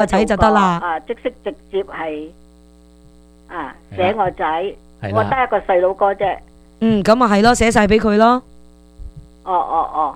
個仔就得啦。 即識直接係寫我仔， 係啦我得一個細佬哥啫。 咁啊係咯，寫晒俾佢咯。 哦，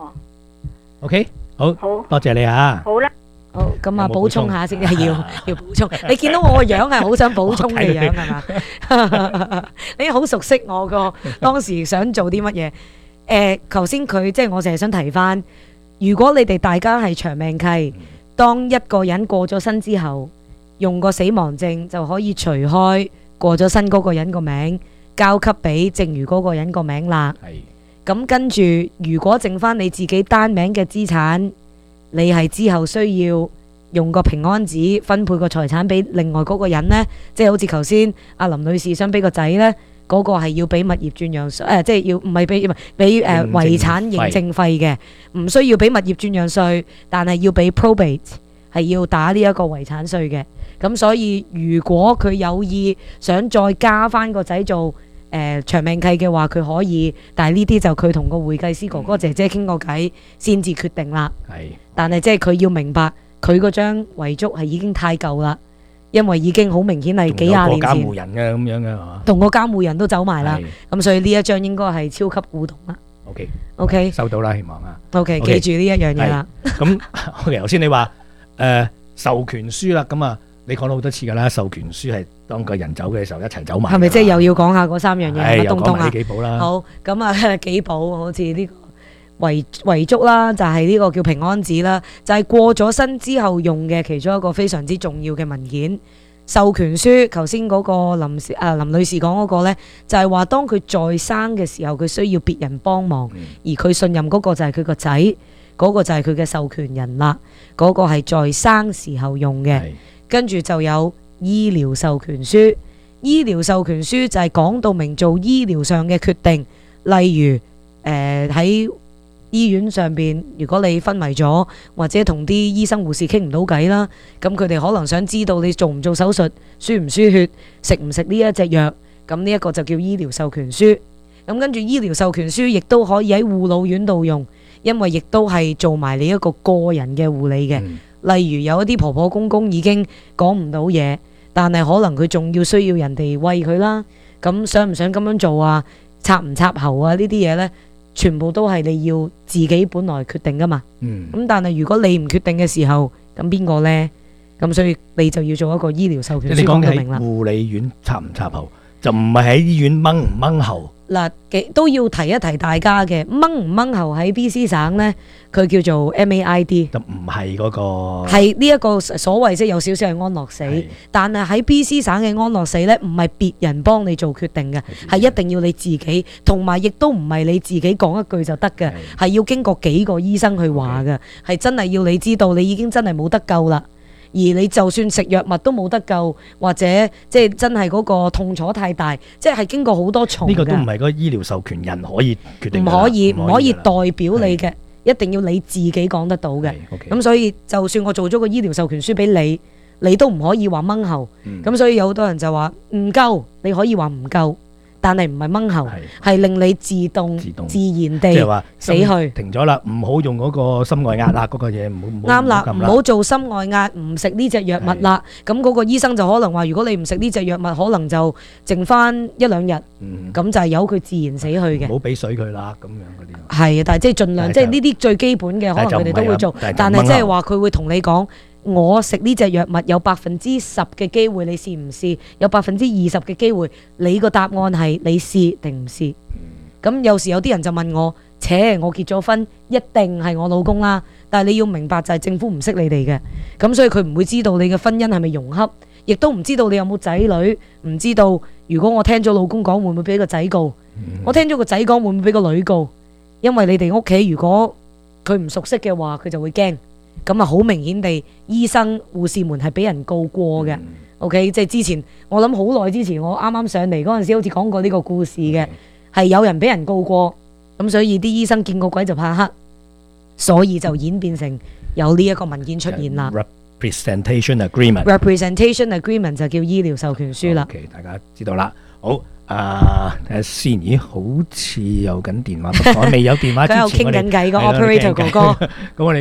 OK，好好多謝你啊！ 好啦， 好，咁啊有冇補充下先，係要補充。你見到我個樣係好想補充嘅樣係嘛？你好熟悉我個當時想做啲乜嘢？頭先佢即係我淨係想提翻，如果你哋大家係長命契，當一個人過咗身之後，用個死亡證就可以除開過咗身嗰個人個名，交給俾剩餘嗰個人個名啦。 係咁跟住，如果剩翻你自己單名嘅資產，你係之後需要用個平安紙分配個財產俾另外嗰個人呢，即係好似頭先阿林女士想俾個仔呢，嗰個係要俾物業轉讓稅，即係要唔係俾遺產認證費嘅，唔需要俾物業轉讓稅，但係要俾 probate 係要打呢一個遺產稅嘅。咁所以如果佢有意想再加翻個仔做長命契嘅話，佢可以，但係呢啲就佢同個會計師哥哥姐姐傾個偈先至決定啦。 係， 但係即係佢要明白，佢嗰張遺囑係已經太舊啦，因為已經好明顯係幾廿年前仲有個監護人嘅咁樣嘅係嘛？ 同個監護人都走埋啦， 係咁所以呢一張應該係超級古董啦。 OK， OK 收到啦，希望啊。 OK， 記住呢一樣嘢啦。 咁 OK， 頭先你話授權書啦，咁啊，你講咗好多次㗎啦，授權書係當個人走嘅時候一齊走埋㗎啦。 係咪即係又要講下嗰三樣嘢？ 係又乜東東啊講埋呢？幾寶啦。 好，咁啊幾寶，好似呢個遺囑啦，就係呢個叫平安紙啦，就係過咗身之後用嘅其中一個非常之重要嘅文件。授權書，頭先嗰個林女士講嗰個呢，就係話當佢在生嘅時候，佢需要別人幫忙，而佢信任嗰個就係佢個仔，嗰個就係佢嘅授權人啦。嗰個係在生時候用嘅。 係跟住就有醫療授權書，醫療授權書就係講到明做醫療上嘅決定，例如喺醫院上邊，如果你昏迷咗，或者同啲醫生護士傾唔到偈啦，咁佢哋可能想知道你做唔做手術，輸唔輸血，食唔食呢一隻藥，咁呢一個就叫醫療授權書。咁跟住醫療授權書亦都可以喺護老院度用，因為亦都係做埋你一個個人嘅護理嘅。例如有一啲婆婆公公已經講唔到嘢，但係可能佢仲要需要人哋餵佢啦，咁想唔想咁樣做啊？插唔插喉啊？呢啲嘢呢，全部都係你要自己本來決定噶嘛。咁但係如果你唔決定嘅時候，咁邊個呢？咁所以你就要做一個醫療授權書， 你講嘅講到明啦。 護理院插唔插喉，就唔係喺醫院掹唔掹喉。 嗱，都要提一提大家嘅，掹唔掹喉喺 BC 省呢，佢叫做 MAID， 就唔係嗰個係呢一個所謂即係有少少係安樂死，但係喺 BC 省嘅安樂死呢，唔係別人幫你做決定嘅，係一定要你自己，同埋亦都唔係你自己講一句就得嘅，係要經過幾個醫生去話嘅，係真係要你知道你已經真係冇得救啦。而你就算食藥物都冇得救，或者即係真係嗰個痛楚太大，即係經過好多重嘅。 呢個都唔係個醫療授權人可以決定㗎啦， 唔可以代表你嘅，一定要你自己講得到嘅。咁所以就算我做咗個醫療授權書俾你，你都唔可以話掹喉。咁所以有好多人就話唔夠，你可以話唔夠，但係唔係掹喉，係令你自動自然地即係話死去。 停咗啦，唔好用嗰個心外壓啦，嗰個嘢唔好啱啦，唔好做心外壓，唔食呢隻藥物啦。咁嗰個醫生就可能話，如果你唔食呢隻藥物，可能就剩翻一兩日，咁就係由佢自然死去嘅。 唔好俾水佢啦，咁樣嗰啲。 係啊，但係即係盡量，即係呢啲最基本嘅，可能佢哋都會做。但係即係話佢會同你講，我食呢隻藥物有10%嘅機會，你試唔試？有20%嘅機會，你個答案係你試定唔試？咁有時有啲人就問我，我結咗婚一定係我老公啦。但係你要明白就係政府唔識你哋嘅，咁所以佢唔會知道你嘅婚姻係咪融洽，亦都唔知道你有冇仔女，唔知道如果我聽咗老公講會唔會俾個仔告，我聽咗個仔講會唔會俾個女告，因為你哋屋企如果佢唔熟悉嘅話，佢就會驚。咁啊，好明顯地，醫生護士們係俾人告過嘅。OK， 即係之前我諗好耐之前，我啱啱上嚟嗰陣時，好似講過呢個故事嘅，係有人俾人告過，咁所以啲醫生見過鬼就怕黑，所以就演變成有呢一個文件出現啦。 Representation agreement 就叫醫療授權書啦。 OK， 大家知道啦。好。睇下先，咦，好似有緊電話，不過未有電話之前， 佢又傾緊偈個 operator 哥哥。 咁我哋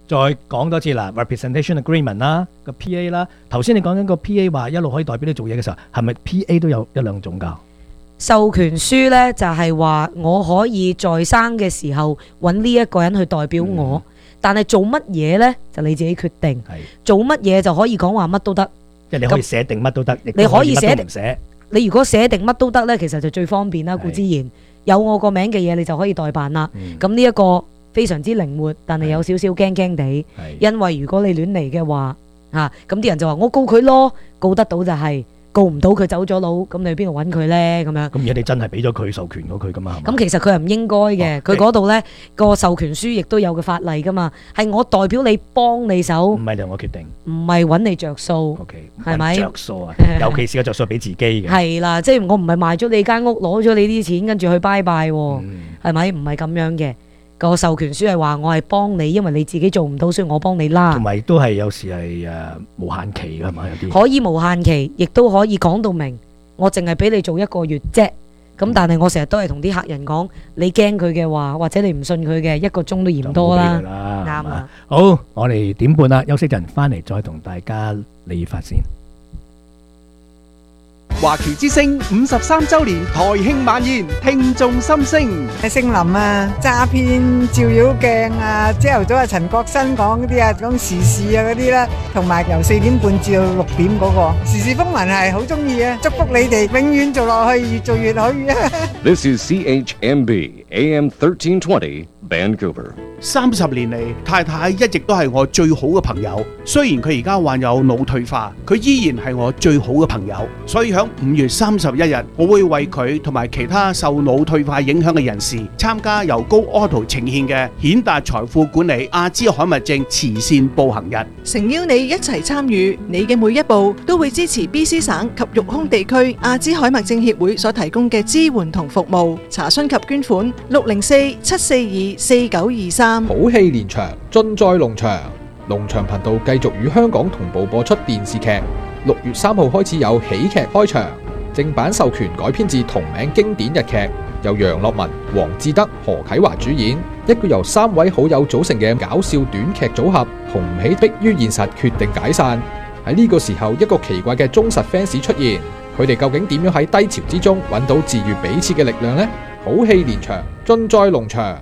再講多次啦，representation agreement 啦，個 PA 啦。頭先你講緊個 PA 話一路可以代表你做嘢嘅時候，係咪 PA 都有一兩種㗎？ 授權書呢，就係話我可以在生嘅時候揾呢一個人去代表我，但係做乜嘢呢？就你自己決定。做乜嘢就可以講話乜都得， 即係你可以寫定乜都得， 你可以寫定唔寫。 你如果寫定乜都得呢，其實就最方便啦。固之然有我個名嘅嘢，你就可以代辦啦。咁呢一個非常之靈活，但係有少少驚驚地，因為如果你亂嚟嘅話，咁啲人就話我告佢咯，告得到就係。告唔到佢走咗佬，咁你邊度揾佢呢？咁樣咁而家你真係俾咗佢授權咗佢噶嘛？ 咁其實佢係唔應該嘅，佢嗰度呢個授權書亦都有個法例噶嘛，係我代表你幫你手， 唔係我決定， 唔係揾你着數，係咪？ 着數啊，尤其是個着數俾自己嘅。 係啦，即係我唔係賣咗你間屋，攞咗你啲錢，跟住去拜拜，係咪？唔係咁樣嘅。個授權書係話我係幫你，因為你自己做唔到，所以我幫你啦。同埋都係有時係無限期㗎係嘛？有啲可以無限期，亦都可以講到明，我淨係俾你做1個月啫。咁但係我成日都係同啲客人講，你驚佢嘅話，或者你唔信佢嘅，1個鐘都嫌多啦。啱啊！ 好，我哋點半啦，休息陣翻嚟再同大家理髮先。 華僑之聲53周年台慶晚宴，聽眾心聲。 姓林啊，詐騙照妖鏡啊，朝頭早陳國新講嗰啲啊，講時事啊嗰啲啦，同埋由4點半至到6點嗰個時事風雲係好中意啊，祝福你哋永遠做落去，越做越好。 This is CHMB AM 1320 Vancouver。 30年嚟，太太一直都係我最好嘅朋友。雖然佢而家患有腦退化，佢依然係我最好嘅朋友。所以喺5月31日，我會為佢同埋其他受腦退化影響嘅人士參加由高 Auto 呈獻嘅顯達財富管理阿茲海默症慈善步行日， 誠邀你一齊參與，你嘅每一步都會支持 BC 省及育空地區阿茲海默症協會所提供嘅支援同服務。查詢及捐款604-742-4923。 好戲連場，盡在龍翔。龍翔頻道繼續與香港同步播出電視劇。6月3號開始有喜劇開場，正版授權改編自同名經典日劇，由楊樂文、黃志德、何啟華主演，一個由3位好友組成嘅搞笑短劇組合，紅唔起迫於現實決定解散。喺呢個時候，一個奇怪嘅忠實 fans 出現，佢哋究竟點樣喺低潮之中揾到治癒彼此嘅力量呢？好戲連場，盡在龍翔。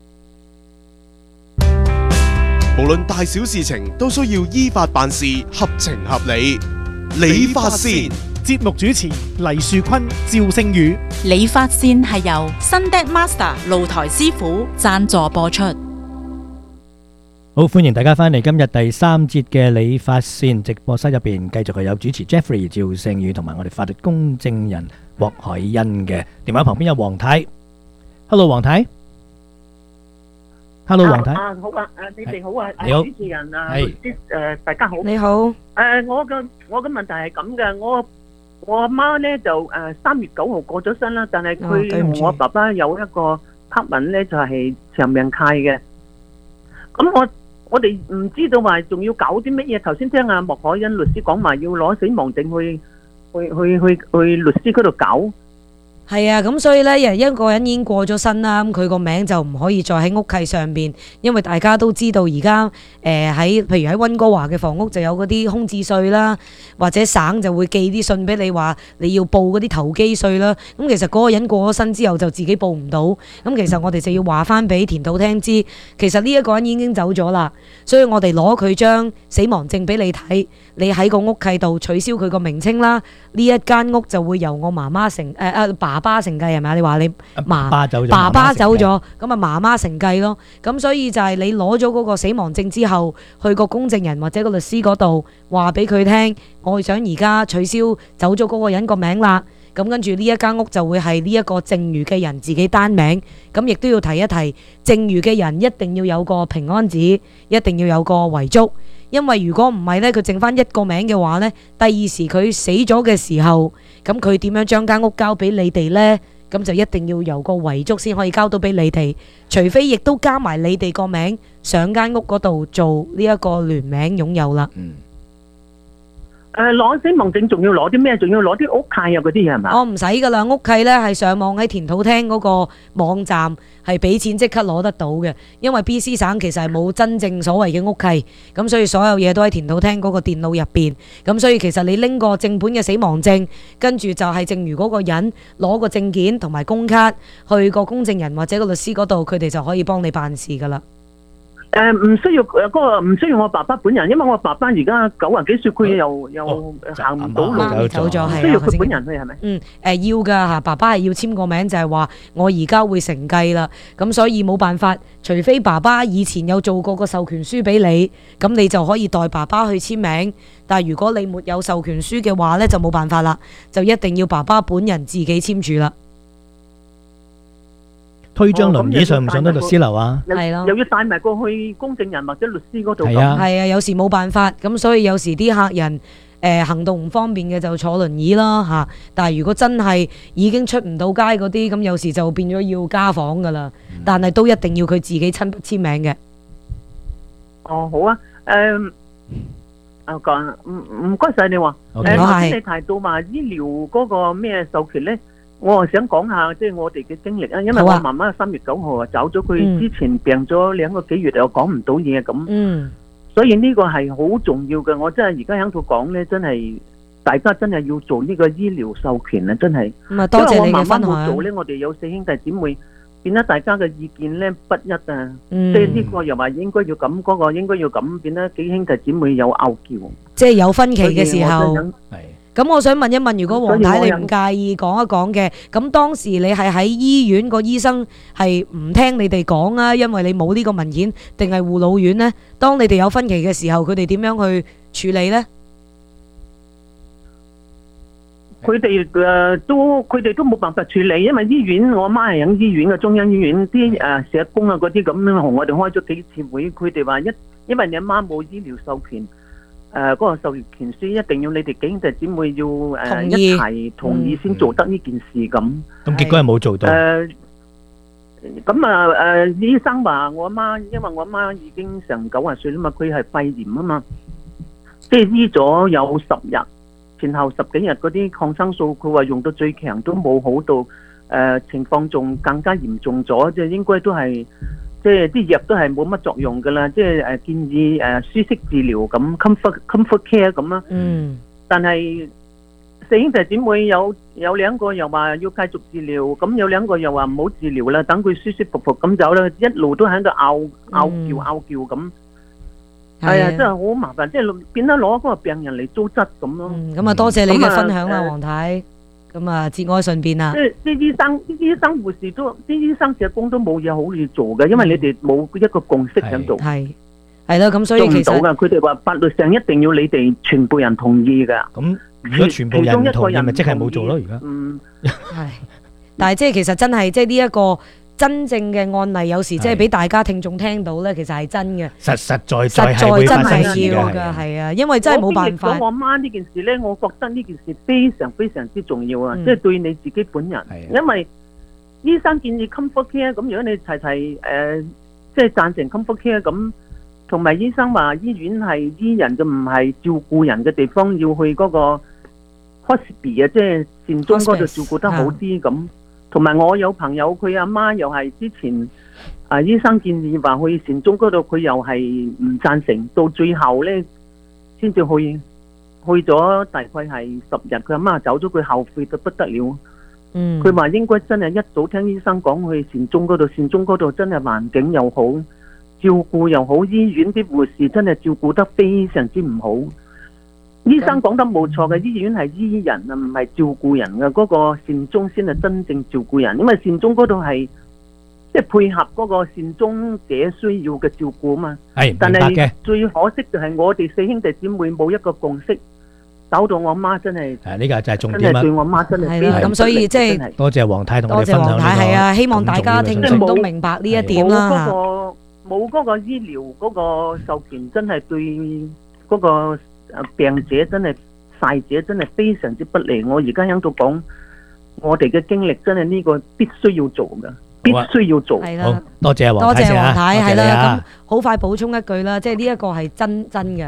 無論大小事情都需要依法辦事，合情合理。理髮線節目主持黎樹坤、趙星宇。 理髮線係由 Sundeck Master 露台師傅贊助播出。 好，歡迎大家翻嚟今日第3節嘅理髮線直播室入邊，繼續係有主持 Jeffrey 趙星宇同埋我哋法律公證人郭海欣嘅。電話旁邊有黃太。Hello 黃太。Hello 黃太。 好啊，你哋好啊， 你好， 主持人啊，大家好。 你好。 我嘅問題係咁嘅，我阿媽咧就3月9號過咗身啦，但係佢同我爸爸有一個黑紋咧，就係長命契嘅。咁我哋唔知道話仲要搞啲乜嘢。頭先聽阿莫海欣律師講話要攞死亡證去律師嗰度搞。 係啊，咁所以呢，一個人已經過咗身啦，咁佢個名就唔可以再喺屋契上邊，因為大家都知道而家譬如喺溫哥華嘅房屋就有嗰啲空置稅啦，或者省就會寄啲信俾你話你要報嗰啲投機稅啦。咁其實嗰個人過咗身之後就自己報唔到，咁其實我哋就要話翻俾田土聽知，其實呢一個人已經走咗啦，所以我哋攞佢張死亡證俾你睇，你喺個屋契度取消佢個名稱啦，呢一間屋就會由我媽媽爸爸承繼，係咪啊？你話你爸爸走咗，咁啊媽媽承繼咯。咁所以就係你攞咗嗰個死亡證之後，去個公證人或者個律師嗰度話俾佢聽，我想而家取消走咗嗰個人個名啦。咁跟住呢一間屋就會係呢一個剩餘嘅人自己單名。咁亦都要提一提，剩餘嘅人一定要有個平安紙，一定要有個遺囑。因為如果唔係呢，佢剩翻一個名嘅話呢，第二時佢死咗嘅時候，咁佢點樣將間屋交俾你哋呢？咁就一定要由個遺囑先可以交到俾你哋，除非亦都加埋你哋個名上間屋嗰度做呢一個聯名擁有啦。 攞死亡證仲要攞啲咩？仲要攞啲屋契啊嗰啲嘢係嘛？ 我唔使噶啦，屋契咧係上網喺田土廳嗰個網站係俾錢即刻攞得到嘅，因為 BC 省其實係冇真正所謂嘅屋契，咁所以所有嘢都喺田土廳嗰個電腦入邊，咁所以其實你拎個正本嘅死亡證，跟住就係正如嗰個人攞個證件同埋公卡去個公證人或者個律師嗰度，佢哋就可以幫你辦事噶啦。 唔需要唔需要我爸爸本人，因為我爸爸而家90幾歲，佢又行唔到路， 走咗，係需要佢本人去係咪？ 要㗎嚇，爸爸係要簽個名，就係話我而家會承繼啦，咁所以冇辦法，除非爸爸以前有做過個授權書俾你，咁你就可以代爸爸去簽名。但係如果你沒有授權書嘅話呢，就冇辦法啦，就一定要爸爸本人自己簽署啦。 推張輪椅上唔上得律師樓啊？ 係咯， 又要帶埋過去公證人或者律師嗰度。 係啊， 有時冇辦法，咁所以有時啲客人行動唔方便嘅就坐輪椅啦嚇。但係如果真係已經出唔到街嗰啲，咁有時就變咗要家訪噶啦。但係都一定要佢自己親筆簽名嘅。 哦，好啊，唔該晒你話。頭先你提到話醫療嗰個咩授權咧？我想講下即係我哋嘅經歷啊，因為我媽媽3月9號啊走咗，佢之前病咗2個幾月又講唔到嘢咁，所以呢個係好重要嘅。我真係而家喺度講咧，真係大家真係要做呢個醫療授權啊，真係。咁啊，多謝你嘅分享。因為我媽媽冇做咧，我哋有4兄弟姊妹，變咗大家嘅意見咧不一啊。即係呢個又話應該要咁，嗰個應該要咁，變咗幾兄弟姊妹有拗撬。即係有分歧嘅時候。咁我想問一問，如果黃太你唔介意講一講嘅，咁當時你係喺醫院個醫生係唔聽你哋講啊，因為你冇呢個文件，定係護老院呢？當你哋有分歧嘅時候，佢哋點樣去處理呢？佢哋都冇辦法處理，因為醫院我媽係喺醫院嘅中央醫院，啲社工啊嗰啲咁樣同我哋開咗幾次會，佢哋話因為你阿媽冇醫療授權。嗰個授權書一定要你哋幾兄弟姊妹要一齊同意先做得呢件事咁。 咁結果係冇做到。 醫生話我阿媽，因為我阿媽已經成90歲啦嘛，佢係肺炎啊嘛，即係醫咗有10日，前後10幾日嗰啲抗生素，佢話用到最強都冇好到，情況仲更加嚴重咗，即係應該都係。即係啲藥都係冇乜作用噶啦，即係建議舒適治療咁 comfort care 咁啦。但係4兄弟姊妹有2個又話要繼續治療，咁有2個又話唔好治療啦，等佢舒舒服服咁走啦，一路都喺度拗叫咁。係啊，真係好麻煩，即係變得攞嗰個病人嚟糟質咁咯。咁啊，多謝你嘅分享啦，黃太。咁啊，節哀順變啦。即係啲醫生護士都，啲醫生社工都冇嘢好去做嘅，因為你哋冇一個共識喺度。係咯，咁所以其實做唔到噶。佢哋話法律上一定要你哋全部人同意噶。咁如果全部人唔同意，咪即係冇做咯？而家係，但係即係其實真係即係呢一個真正嘅案例，有時即係俾大家聽眾聽到咧，其實係真嘅。實在真係要㗎，係啊，因為真係冇辦法。我媽呢件事咧，我覺得呢件事非常非常之重要啊！即係對你自己本人，因為醫生建議 comfort care，咁如果你齊即係贊成 comfort care 咁，同埋醫生話醫院係醫人就唔係照顧人嘅地方，要去嗰個 hospice 啊，即係善終嗰度照顧得好啲咁。同埋我有朋友，佢阿媽又係之前醫生建議話去善終嗰度，佢又係唔贊成，到最後咧先至去咗大概係10日，佢阿媽走咗，佢後悔到不得了。佢話應該真係一早聽醫生講去善終嗰度，善終嗰度真係環境又好，照顧又好，醫院啲護士真係照顧得非常之唔好。醫生講得冇錯嘅，醫院係醫人啊，唔係照顧人嘅。嗰個善終先係真正照顧人，因為善終嗰度係即係配合嗰個善終者需要嘅照顧啊嘛。係，但係最可惜就係我哋4兄弟姊妹冇一個共識，搞到我媽真係呢個就係重點啦。真係對我媽真係係啦，咁所以即係多謝黃太同我哋分享呢個。多謝黃太，係啊，希望大家聽眾都明白呢一點啦。冇嗰個醫療嗰個授權，真係對嗰個病者真係逝者真係非常之不利。我而家喺度講，我哋嘅經歷真係呢個必須要做㗎，必須要做。係啦，多謝黃太，係啦。咁好快補充一句啦，即係呢一個係真嘅，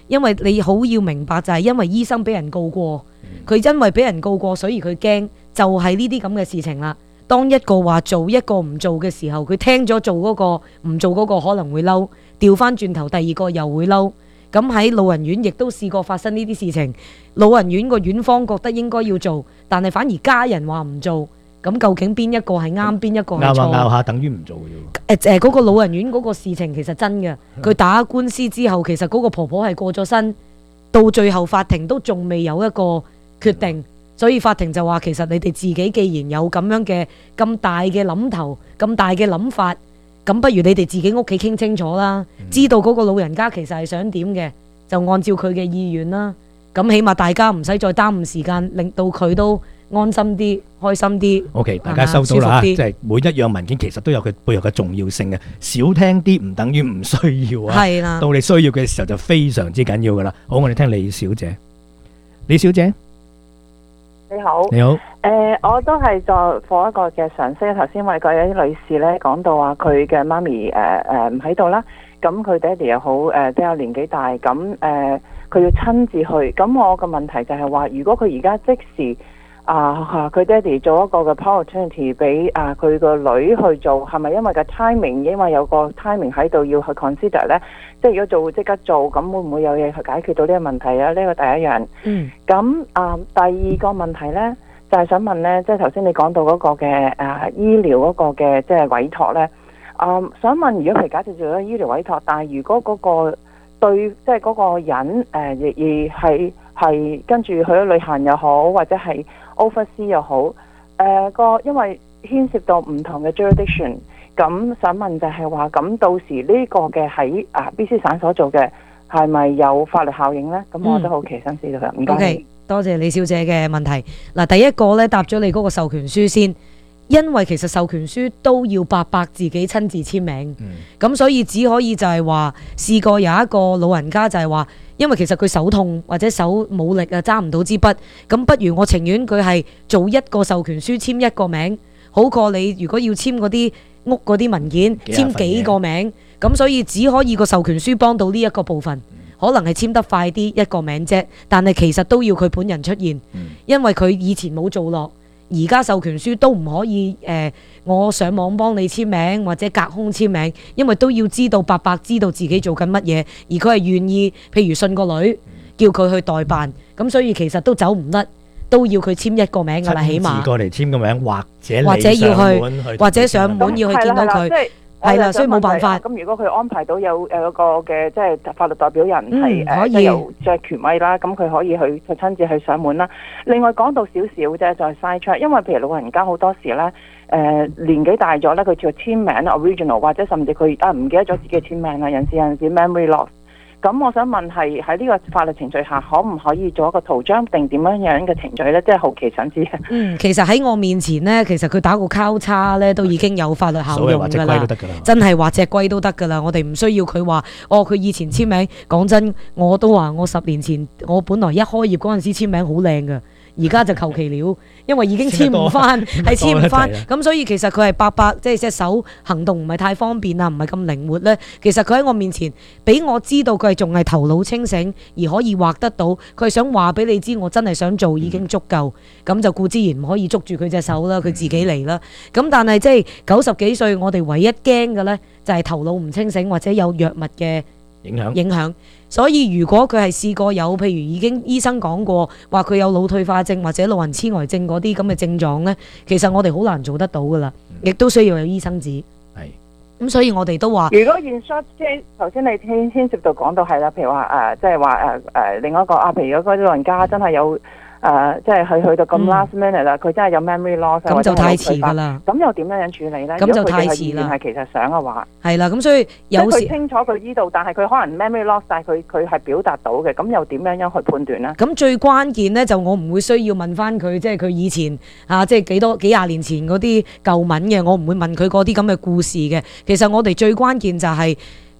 因為你好要明白就係因為醫生俾人告過，佢因為俾人告過，所以佢驚，就係呢啲咁嘅事情啦。當一個話做一個唔做嘅時候，佢聽咗做嗰個唔做嗰個可能會嬲，調翻轉頭第二個又會嬲。咁喺老人院亦都試過發生呢啲事情，老人院個院方覺得應該要做，但係反而家人話唔做。咁究竟邊一個係啱，邊一個係錯？ 拗下等於唔做嘅啫。 嗰個老人院嗰個事情其實真嘅，佢打官司之後，其實嗰個婆婆係過咗身，到最後法庭都仲未有一個決定，所以法庭就話其實你哋自己既然有咁樣嘅咁大嘅諗頭、咁大嘅諗法，咁不如你哋自己屋企傾清楚啦，知道嗰個老人家其實係想點嘅，就按照佢嘅意願啦。咁起碼大家唔使再耽誤時間，令到佢都安心啲、開心啲。 OK， 大家收到啦，即係每一樣文件其實都有佢背後嘅重要性嘅，少聽啲唔等於唔需要啊。係啦，到你需要嘅時候就非常之緊要噶啦。好，我哋聽李小姐。李小姐， 你好。 你好。 我都係再課一個嘅常識。頭先為嗰啲女士咧講到話佢嘅媽咪唔喺度啦，咁佢爹哋又好都有年紀大，咁佢要親自去。咁我個問題就係話，如果佢而家即時佢爹哋做一個嘅 opportunity 俾佢個女去做，係咪因為個 timing， 因為有個 timing 喺度要去 consider 咧？即係如果做即刻做，咁會唔會有嘢去解決到呢個問題啊？呢個第一樣。咁第二個問題咧，就係想問咧，即係頭先你講到嗰個嘅醫療嗰個嘅即係委託咧，想問，如果譬如假設做咗醫療委託，但係如果嗰個對即係嗰個人亦係跟住去咗旅行又好，或者係 overseas 又好，因為牽涉到唔同嘅 jurisdiction， 咁想問就係話，咁到時呢個嘅喺BC 省所做嘅係咪有法律效應呢？咁我都好奇想知道佢。唔該。 OK，多謝李小姐嘅問題。嗱，第一個咧答咗你嗰個授權書先，因為其實授權書都要伯伯自己親自簽名，咁所以只可以就係話試過有一個老人家就係話，因為其實佢手痛或者手冇力啊，揸唔到支筆，咁不如我情願佢係做一個授權書簽一個名，好過你如果要簽嗰啲屋嗰啲文件簽幾個名，咁所以只可以個授權書幫到呢一個部分，可能係簽得快啲一個名啫，但係其實都要佢本人出現，因為佢以前冇做落。而家授權書都唔可以我上網幫你簽名或者隔空簽名，因為都要知道伯伯知道自己做緊乜嘢，而佢係願意，譬如信個女叫佢去代辦，咁所以其實都走唔甩，都要佢簽一個名㗎啦，起碼。親自過嚟簽個名，或者要去，或者上門要去見到佢。係啦，所以冇辦法。 咁如果佢安排到有一個嘅即係法律代表人係即係有即係權威啦，咁佢可以去親自去上門啦。另外講到少少啫，再 side track，因為譬如老人家好多時咧，年紀大咗咧，佢要簽名 original， 或者甚至佢唔記得咗自己嘅簽名啦，有陣時 memory loss。咁我想問係喺呢個法律程序下，可唔可以做一個圖章定點樣嘅程序呢？即係好奇想知。 其實喺我面前呢，其實佢打個交叉呢，都已經有法律效用㗎啦。真係畫隻龜都得㗎啦。我哋唔需要佢話，佢以前簽名。講真，我都話我10年前，我本來一開業嗰陣時簽名好靚㗎。而家就求其了，因為已經簽唔翻，係簽唔翻，咁所以其實佢係伯伯，即係隻手行動唔係太方便啊，唔係咁靈活咧。其實佢喺我面前，俾我知道佢係仲係頭腦清醒，而可以畫得到。佢係想話俾你知，我真係想做已經足夠。咁就固之然唔可以捉住佢隻手啦，佢自己嚟啦。咁但係即係90幾歲，我哋唯一驚嘅咧，就係頭腦唔清醒或者有藥物嘅影響。所以如果佢係試過有，譬如已經醫生講過話佢有腦退化症或者老人痴呆症嗰啲咁嘅症狀呢，其實我哋好難做得到噶啦，亦都需要有醫生紙。咁所以我哋都話， 如果 in short 即係頭先你牽涉到講到係啦，譬如話即係話另外一個譬如如果嗰啲老人家真係有。即係去到咁 last minute 啦，佢真係有 memory loss，咁就太遲㗎啦。咁又點樣處理咧？ 咁就太遲啦。 係其實想嘅話， 係啦。咁所以有時佢清楚佢知道，但係佢可能 memory loss，但係佢係表達到嘅。咁又點樣去判斷咧？ 咁最關鍵咧，就我唔會需要問翻佢，即係佢以前即係幾廿年前嗰啲舊聞嘅，我唔會問佢嗰啲咁嘅故事嘅。其實我哋最關鍵就係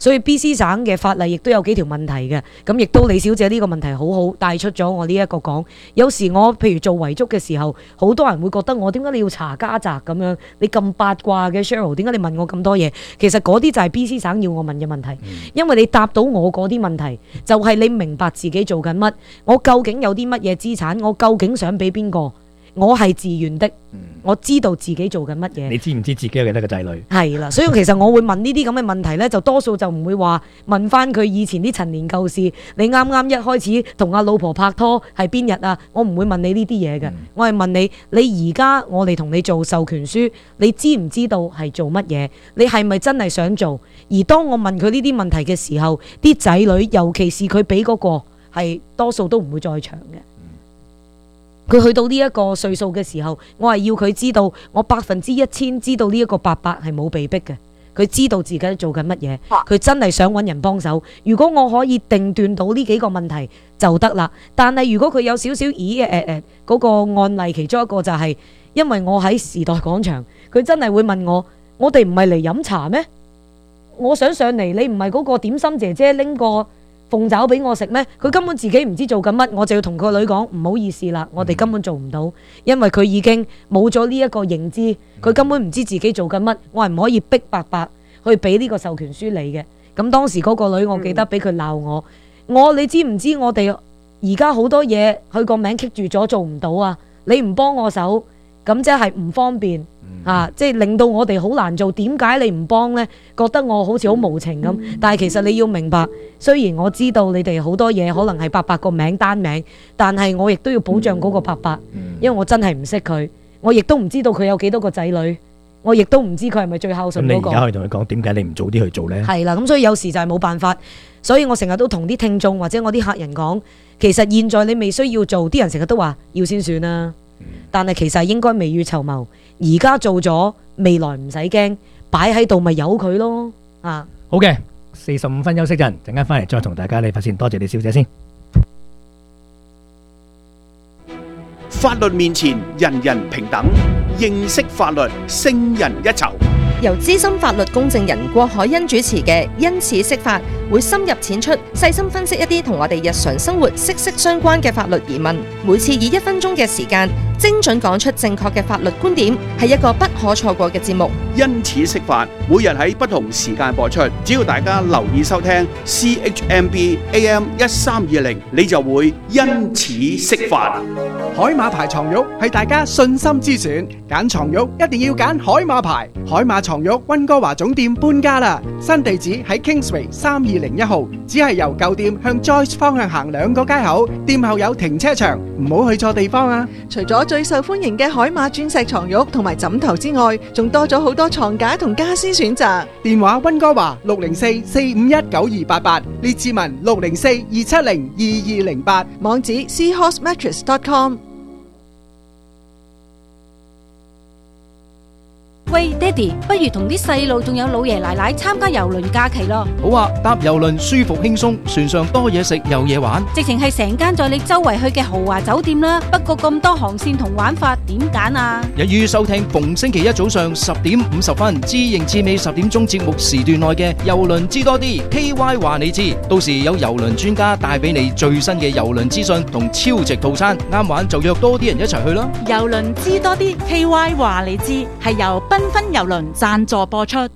所以 BC 省嘅法例亦都有幾條問題嘅。咁亦都李小姐呢個問題好好帶出咗我呢一個講。有時我譬如做遺囑嘅時候，好多人會覺得我點解你要查家宅咁樣？你咁八卦嘅 Cheryl， 點解你問我咁多嘢？其實嗰啲就係 BC 省要我問嘅問題，因為你答到我嗰啲問題，就係你明白自己做緊乜，我究竟有啲乜嘢資產，我究竟想俾邊個？我係自願的，我知道自己做緊乜嘢。 你知唔知自己有幾多個仔女？ 係啦，所以其實我會問呢啲咁嘅問題呢，就多數就唔會話問翻佢以前啲陳年舊事。你啱啱一開始同阿老婆拍拖係邊日啊？我唔會問你呢啲嘢嘅，我係問你，你而家我哋同你做授權書，你知唔知道係做乜嘢？你係咪真係想做？而當我問佢呢啲問題嘅時候，啲仔女尤其是佢俾嗰個係多數都唔會在場嘅。佢去到呢一個歲數嘅時候，我係要佢知道，我1000%知道呢一個伯伯係冇被逼嘅，佢知道自己做緊乜嘢，佢真係想揾人幫手。如果我可以定斷到呢幾個問題就得啦。但係如果佢有少少嗰個案例，其中一個就係因為我喺時代廣場，佢真係會問我哋唔係嚟飲茶咩？我想上嚟，你唔係嗰個點心姐姐拎個鳳爪俾我食咩？佢根本自己唔知做緊乜，我就要同個女講唔好意思啦，我哋根本做唔到，因為佢已經冇咗呢一個認知，佢根本唔知自己做緊乜，我係唔可以逼伯伯去俾呢個授權書你嘅。咁當時嗰個女，我記得俾佢鬧我，你知唔知我哋而家好多嘢佢個名棘住咗做唔到啊？你唔幫我手，咁即係唔方便。即係令到我哋好難做，點解你唔幫呢？覺得我好似好無情咁，但係其實你要明白，雖然我知道你哋好多嘢可能係伯伯個名單名，但係我亦都要保障嗰個伯伯，因為我真係唔識佢，我亦都唔知道佢有幾多個仔女，我亦都唔知佢係咪最孝順嗰個。咁你而家可以同佢講，點解你唔早啲去做呢？係啦，咁所以有時就係冇辦法，所以我成日都同啲聽眾或者我啲客人講，其實現在你未需要做，啲人成日都話要先算啦，但係其實應該未雨綢繆。而家做咗，未來唔使驚，擺喺度咪由佢咯。 好嘅，45分休息陣，陣間翻嚟再同大家理髮先。多謝李小姐先。 法律面前人人平等，認識法律勝人一籌。 由資深法律公證人郭海欣主持嘅因此釋法，會深入淺出，細心分析一啲同我哋日常生活息息相關嘅法律疑問。每次以1分鐘嘅時間，精準講出正確嘅法律觀點，係一個不可錯過嘅節目。 因此釋法，每日喺不同時間播出，只要大家留意收聽 CHMB AM 1320，你就會因此釋法。 海馬牌床褥係大家信心之選，揀床褥一定要揀海馬牌。海馬床褥溫哥華總店搬家啦，新地址喺 Kingsway 3201號，只係由舊店向 Joyce 方向行2個街口，店後有停車場，唔好去錯地方啊！ 除咗最受歡迎嘅海馬鑽石床褥同埋枕頭之外，仲多咗好多床架同家私選擇。 電話溫哥華604-451-9288，列治文604-270-2208， 網址 seahorsemattress.com。 喂，爹哋，不如同啲細路仲有老爺奶奶參加郵輪假期咯。 好啊，搭郵輪舒服輕鬆，船上多嘢食有嘢玩， 直情係成間載你周圍去嘅豪華酒店啦。不過咁多航線同玩法，點揀啊？ 一於收聽逢星期一早上10點50分，至盈至美10點鐘節目時段內嘅郵輪知多啲 KY 話你知，到時有郵輪專家帶俾你最新嘅郵輪資訊同超值套餐，啱玩就約多啲人一齊去啦。 郵輪知多啲 KY 話你知，係由繽紛郵輪贊助播出。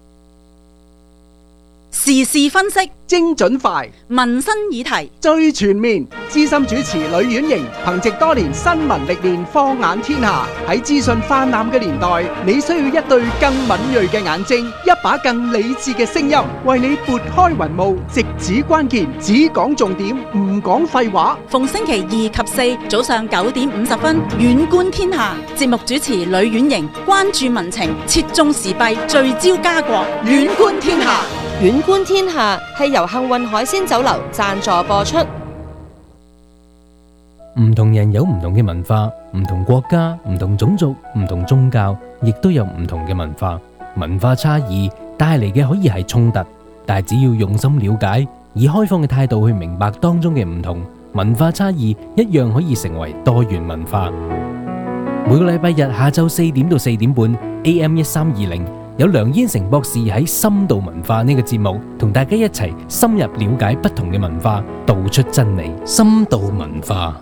時事分析精準快， 民生議題最全面。資深主持呂婉瑩憑藉多年新聞歷練，放眼天下。喺資訊泛濫嘅年代，你需要一對更敏銳嘅眼睛，一把更理智嘅聲音，為你撥開雲霧，直指關鍵，只講重點，唔講廢話。 逢星期2及4早上9點50分，遠觀天下。節目主持呂婉瑩，關注民情，切中時弊，聚焦家國，遠觀天下。 遠觀天下係由幸運海鮮酒樓贊助播出。 唔同人有唔同嘅文化，唔同國家、唔同種族、唔同宗教，亦都有唔同嘅文化。文化差異帶嚟嘅可以係衝突，但係只要用心了解，以開放嘅態度去明白當中嘅唔同，文化差異一樣可以成為多元文化。每個禮拜日下晝4點到4點半 AM 1320。 有梁燕成博士喺深度文化呢個節目，同大家一齊深入了解不同嘅文化，道出真理。深度文化，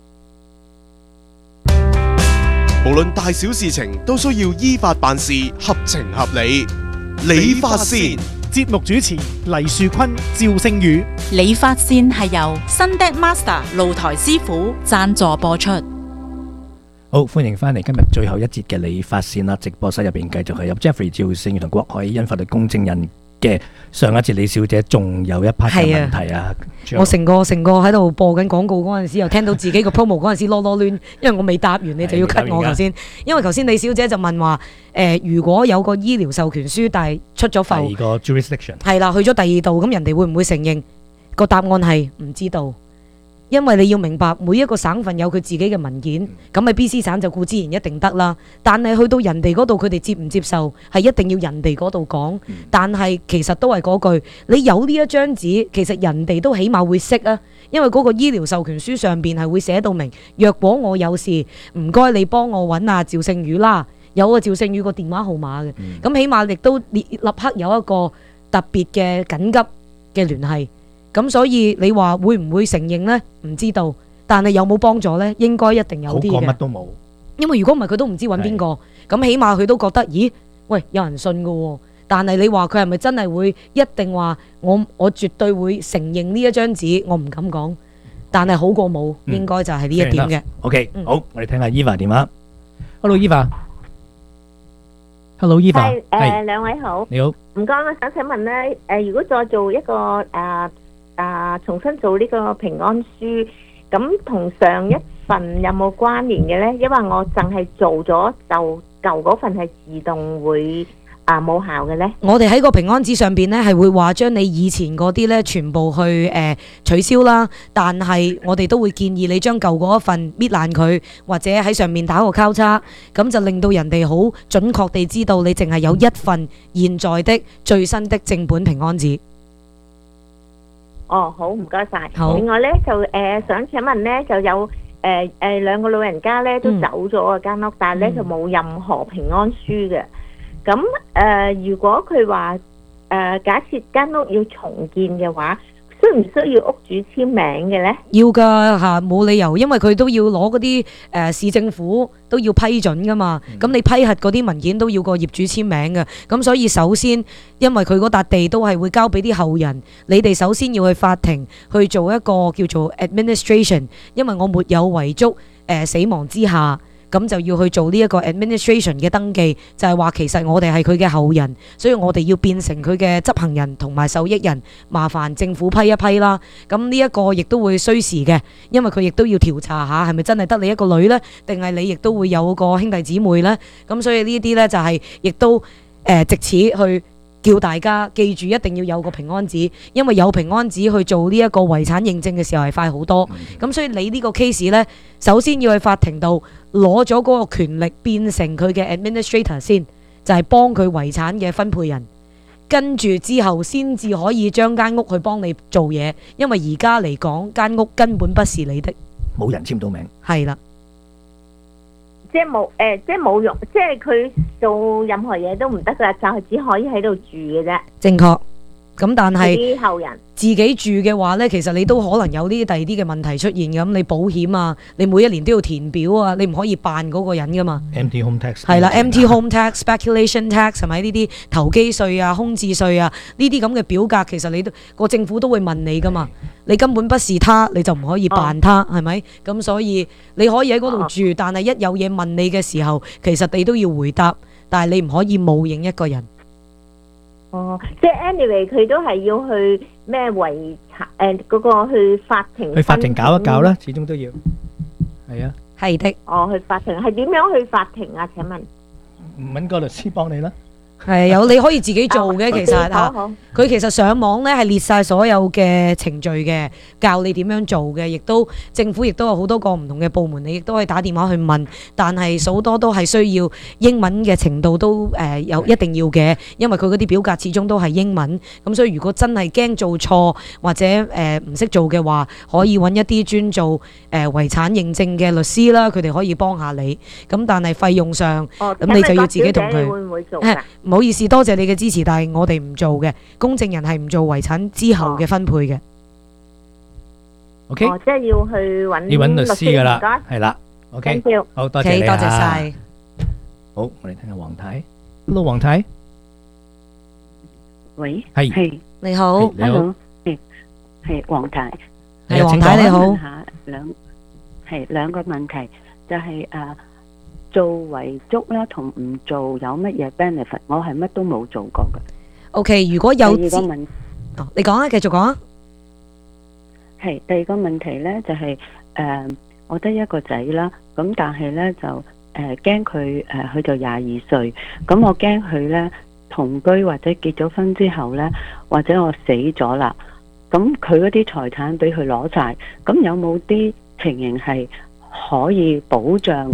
無論大小事情都需要依法辦事，合情合理。理髮線節目主持黎樹坤、趙聖宇。 理髮線係由 Sunday Master 露台師傅贊助播出。 好，歡迎翻嚟今日最後一節嘅理髮線啦！直播室入邊繼續係有 Jeffrey 趙聖宇同郭海欣法律公證人嘅。上一節李小姐仲有一 part 嘅問題啊！ 我成個喺度播緊廣告嗰陣時，又聽到自己個 promo 嗰陣時囉囉攣，因為我未答完，你就要 cut 我頭先。因為頭先李小姐就問話，如果有個醫療授權書，但係出咗埠， 第二個 jurisdiction 係啦，去咗第二度，咁人哋會唔會承認？個答案係唔知道。因為你要明白，每一個省份有佢自己嘅文件，咁喺 BC 省就固之然一定得啦。但係去到人哋嗰度，佢哋接唔接受係一定要人哋嗰度講。但係其實都係嗰句，你有呢一張紙，其實人哋都起碼會識啊。因為嗰個醫療授權書上邊係會寫到明，若果我有事，唔該你幫我揾阿趙聖宇啦，有個趙聖宇個電話號碼嘅。咁起碼亦都立刻有一個特別嘅緊急嘅聯繫。咁所以你話會唔會承認呢？唔知道，但係有冇幫助呢？應該一定有啲嘅。 好過乜都冇。因為如果唔係佢都唔知揾邊個，咁起碼佢都覺得，咦，喂，有人信㗎喎。但係你話佢係咪真係會一定話我絕對會承認呢一張紙？我唔敢講，但係好過冇，應該就係呢一點嘅。 OK，好，我哋聽下 Eva 電話。Hello Eva。Hello Eva。 係兩位好。 你好。 唔該，我想請問咧，如果再做一個重新做呢個平安書，咁同上一份有冇關聯嘅呢？因為我淨係做咗就舊嗰份係自動會冇效嘅呢。 我哋喺個平安紙上邊呢，係會話將你以前嗰啲呢全部去取消啦，但係我哋都會建議你將舊嗰一份搣爛佢，或者喺上面打個交叉，咁就令到人哋好準確地知道你淨係有一份現在的最新的正本平安紙。 哦，好，唔該晒。 好。 另外咧就想請問咧，就有兩個老人家咧都走咗啊間屋，但係咧就冇任何平安書嘅。咁如果佢話假設間屋要重建嘅話，需唔需要屋主簽名嘅咧？ 要㗎嚇，冇理由，因為佢都要攞嗰啲市政府都要批准㗎嘛。咁你批核嗰啲文件都要個業主簽名嘅。咁所以首先，因為佢嗰笪地都係會交俾啲後人，你哋首先要去法庭去做一個叫做 administration， 因為我沒有遺囑死亡之下。咁就要去做呢一個 administration 嘅登記，就係話其實我哋係佢嘅後人，所以我哋要變成佢嘅執行人同埋受益人，麻煩政府批一批啦。咁呢一個亦都會需時嘅，因為佢亦都要調查下係咪真係得你一個女呢，定係你亦都會有個兄弟姊妹呢？咁所以呢啲呢，就係亦都藉此去叫大家記住一定要有個平安紙，因為有平安紙去做呢一個遺產認證嘅時候係快好多。咁所以你呢個 case 呢，首先要去法庭度攞咗嗰個權力變成佢嘅 administrator 先，就係幫佢遺產嘅分配人，跟住之後先至可以將間屋去幫你做嘢，因為而家嚟講間屋根本不是你的， 冇人簽到名。 係啦。 即係冇用，即係佢做任何嘢都唔得噶，就係只可以喺度住嘅啫。 正確。咁但係啲後人自己住嘅話呢，其實你都可能有啲第二啲嘅問題出現咁。你保險啊，你每一年都要填表啊，你唔可以扮嗰個人噶嘛。 Empty home tax 係啦，empty home tax、speculation tax 係咪呢啲投機稅啊、空置稅啊呢啲咁嘅表格，其實你都個政府都會問你噶嘛。你根本不是他，你就唔可以扮他，係咪？咁所以你可以喺嗰度住，但係一有嘢問你嘅時候，其實你都要回答，但係你唔可以冒認一個人。 哦，即係 anyway，佢都係要去咩遺產嗰個去法庭。 去法庭搞一搞啦，始終都要。係啊。 係的。 哦，去法庭係點樣去法庭啊？請問？ 揾個律師幫你啦。 係有你可以自己做嘅，其實嚇，佢其實上網咧係列晒所有嘅程序嘅，教你點樣做嘅，亦都政府亦都有好多個唔同嘅部門，你亦都可以打電話去問，但係好多都係需要英文嘅程度都有一定要嘅，因為佢嗰啲表格始終都係英文，咁所以如果真係驚做錯或者唔識做嘅話，可以揾一啲專做遺產認證嘅律師啦，佢哋可以幫下你。咁但係費用上，咁你就要自己同佢。 會唔會做㗎？ 唔好意思，多謝你嘅支持，但係我哋唔做嘅，公證人係唔做遺產之後嘅分配嘅。 OK， 即係要去揾律師噶啦，係啦。OK， 好多謝你， 多謝晒。 好，我哋聽下黃太。Hello， 黃太。 喂， 係你好， 你好， 係黃太， 係黃太你好。 問下兩個問題，就係做遺囑啦，同唔做有乜嘢 benefit？ 我係乜都冇做過嘅。 OK， 如果有第二個問， 你講啊，繼續講啊。 係第二個問題咧，就係我得一個仔啦，咁但係咧就驚佢佢就22歲，咁我驚佢咧同居或者結咗婚之後咧，或者我死咗啦，咁佢嗰啲財產俾佢攞晒，咁有冇啲情形係可以保障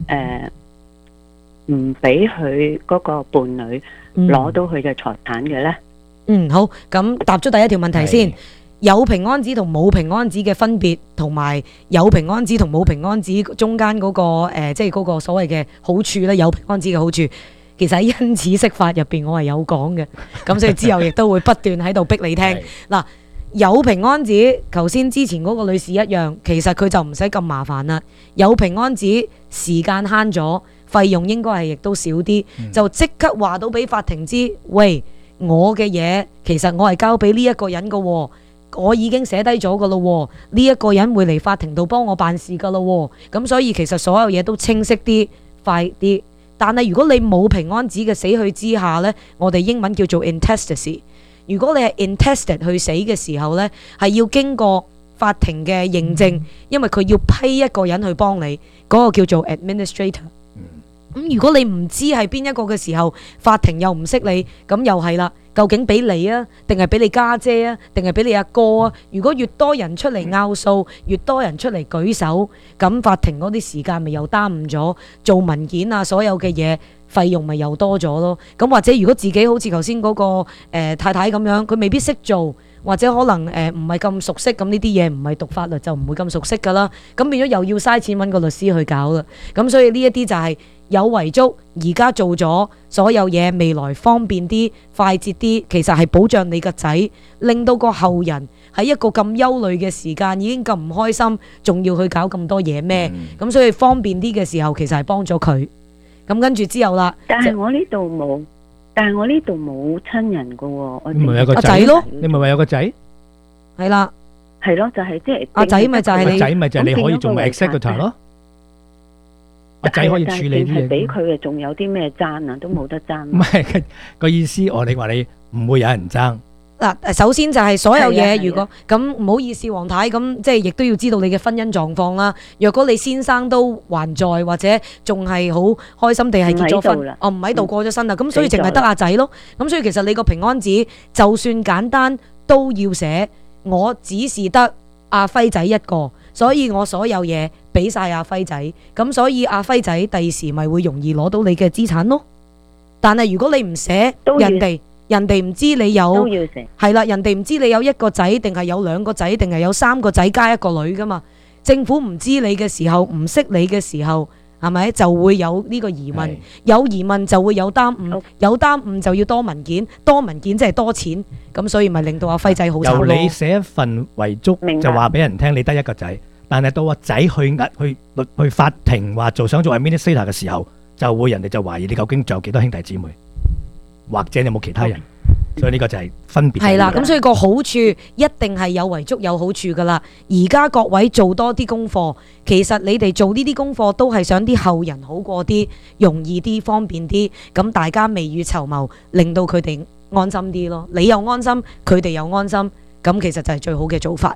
唔俾佢嗰個伴侶攞到佢嘅財產嘅咧？ 好，咁答咗第一條問題先。有平安紙同冇平安紙嘅分別，同埋有平安紙同冇平安紙中間嗰個即係嗰個所謂嘅好處咧，有平安紙嘅好處，其實喺因此釋法入邊我係有講嘅，咁所以之後亦都會不斷喺度逼你聽。嗱，有平安紙，頭先之前嗰個女士一樣，其實佢就唔使咁麻煩啦。有平安紙時間慳咗，費用應該係亦都少啲，就即刻話到俾法庭知，喂，我嘅嘢其實我係交俾呢一個人嘅喎。我已經寫低咗噶咯，呢一個人會嚟法庭度幫我辦事噶咯，咁所以其實所有嘢都清晰啲、快啲。但係如果你冇平安紙嘅死去之下呢，我哋英文叫做 intestacy。如果你係 intestate 去死嘅時候呢，係要經過法庭嘅認證，因為佢要批一個人去幫你，嗰個叫做 administrator。咁如果你唔知係邊一個嘅時候，法庭又唔識你，咁又係啦。究竟俾你啊，定係俾你家姐啊，定係俾你阿哥啊？如果越多人出嚟拗數，越多人出嚟舉手，咁法庭嗰啲時間咪又耽誤咗，做文件啊，所有嘅嘢費用咪又多咗咯。咁或者如果自己好似頭先嗰個太太咁樣，佢未必識做，或者可能唔係咁熟悉，咁呢啲嘢唔係讀法律就唔會咁熟悉噶啦。咁變咗又要嘥錢揾個律師去搞啦。咁所以呢一啲就係有遺囑，而家做咗所有嘢，未來方便啲、快捷啲，其實係保障你個仔，令到個後人喺一個咁憂慮嘅時間已經咁唔開心，仲要去搞咁多嘢咩？咁所以方便啲嘅時候，其實係幫咗佢。咁跟住之後啦， 但係我呢度冇親人噶喎， 你咪有個仔咯？你咪話有個仔？ 係啦， 係咯，就係即係阿仔咪就係你， 仔咪就係你可以做 executor 咯。阿仔可以處理啲嘢， 俾佢嘅仲有啲咩爭啊？都冇得爭。 唔係個意思，你話你唔會有人爭。 嗱，首先就係所有嘢，如果咁唔好意思，黃太，咁即係亦都要知道你嘅婚姻狀況啦。若果你先生都還在，或者仲係好開心地係結咗婚，唔喺度過咗身啦，咁所以淨係得阿仔咯。咁所以其實你個平安紙就算簡單都要寫，我只是得阿輝仔一個，所以我所有嘢俾晒阿輝仔，咁所以阿輝仔第時咪會容易攞到你嘅資產咯。但係如果你唔寫，人哋唔知你有，係啦，人哋唔知你有一個仔定係有兩個仔定係有3個仔加一個女噶嘛。政府唔知你嘅時候，唔識你嘅時候，係咪就會有呢個疑問？有疑問就會有耽誤，有耽誤就要多文件，多文件即係多錢，咁所以咪令到阿輝仔好慘咯。 由你寫一份遺囑就話俾人聽你得一個仔，但係到阿仔去法庭話想做 administrator 嘅時候，就會人哋就懷疑你究竟仲有幾多兄弟姊妹，或者有冇其他人，所以呢個就係分別。 係啦，咁所以個好處一定係有遺囑有好處噶啦。而家各位做多啲功課，其實你哋做呢啲功課都係想啲後人好過啲，容易啲，方便啲，咁大家未雨绸繆，令到佢哋安心啲咯。你又安心，佢哋又安心，咁其實就係最好嘅做法。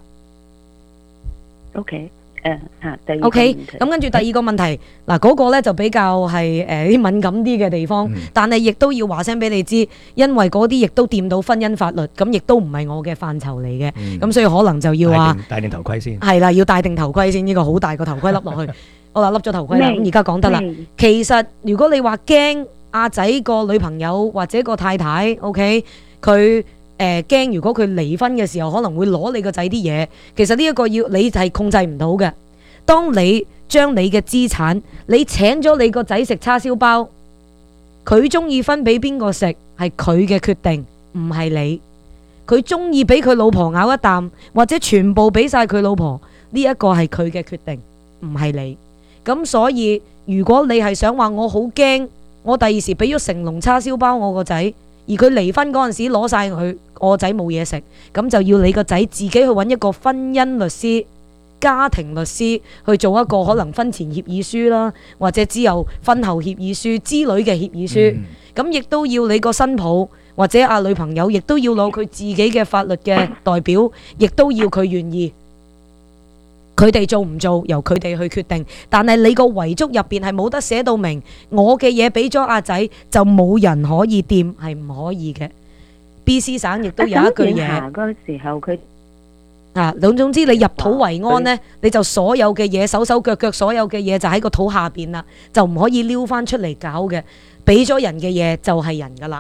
OK。 OK，咁跟住第二個問題，嗱嗰個咧就比較係啲敏感啲嘅地方，但係亦都要話聲俾你知，因為嗰啲亦都掂到婚姻法律，咁亦都唔係我嘅範疇嚟嘅，咁所以可能就要話戴定頭盔先。 係啦，要戴定頭盔先，呢個好大個頭盔笠落去。好啦，笠咗頭盔啦，咁而家講得啦。其實如果你話驚阿仔個女朋友或者個太太 ，OK， 佢驚如果佢離婚嘅時候可能會攞你個仔啲嘢，其實呢一個要你係控制唔到嘅。當你將你嘅資產，你請咗你個仔食叉燒包， 佢中意分俾邊個食係佢嘅決定，唔係你。佢中意俾佢老婆咬一啖，或者全部俾晒佢老婆，呢一個係佢嘅決定，唔係你。咁所以如果你係想話我好驚，我第二時俾咗成籠叉燒包我個仔，而佢離婚嗰陣時攞晒佢，我個仔冇嘢食，咁就要你個仔自己去揾一個婚姻律師、家庭律師去做一個可能婚前協議書啦，或者之後婚後協議書之類嘅協議書。咁亦都要你個新抱或者女朋友，亦都要攞佢自己嘅法律嘅代表，亦都要佢願意。佢哋做唔做由佢哋去決定，但係你個遺囑入邊係冇得寫到明，我嘅嘢俾咗阿仔就冇人可以掂，係唔可以嘅。BC 省亦都有一句嘢， 嗰時候佢總之你入土為安呢，你就所有嘅嘢手手腳腳所有嘅嘢就喺個土下邊啦，就唔可以撩翻出嚟搞嘅。俾咗人嘅嘢就係人噶啦。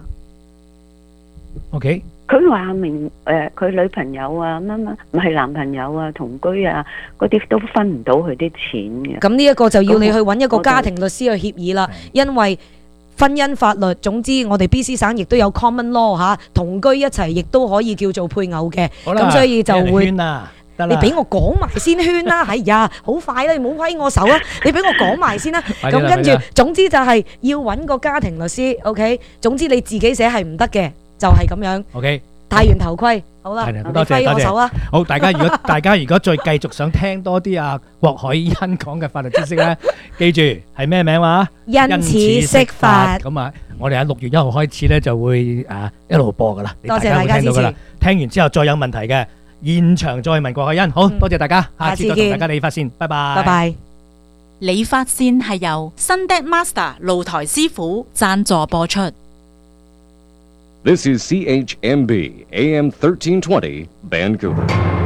OK。 佢話明佢女朋友啊，乜乜唔係男朋友啊，同居啊，嗰啲都分唔到佢啲錢嘅。 咁呢一個就要你去揾一個家庭律師去協議啦，因為婚姻法律，總之我哋 BC 省亦都有 common law 嚇，同居一齊亦都可以叫做配偶嘅。咁所以就會你俾我講埋先圈啦，係呀，好快啦，你唔好揮我手啊，你俾我講埋先啦。咁跟住總之就係要揾個家庭律師 ，OK， 總之你自己寫係唔得嘅。就係咁樣 ，OK， 戴完頭盔，好啦， 多謝我手啊。 好，大家如果再繼續想聽多啲郭海欣講嘅法律知識咧，記住係咩名話？ 因此釋法。 咁我哋喺6月1號開始咧就會一路播噶啦， 多謝大家支持。 聽完之後再有問題嘅現場再問郭海欣。好多謝大家，下次再同大家理髮線，拜拜。 拜拜。 理髮線係由新 Dad Master 露台師傅贊助播出。 This is CHMB AM 1320 Vancouver。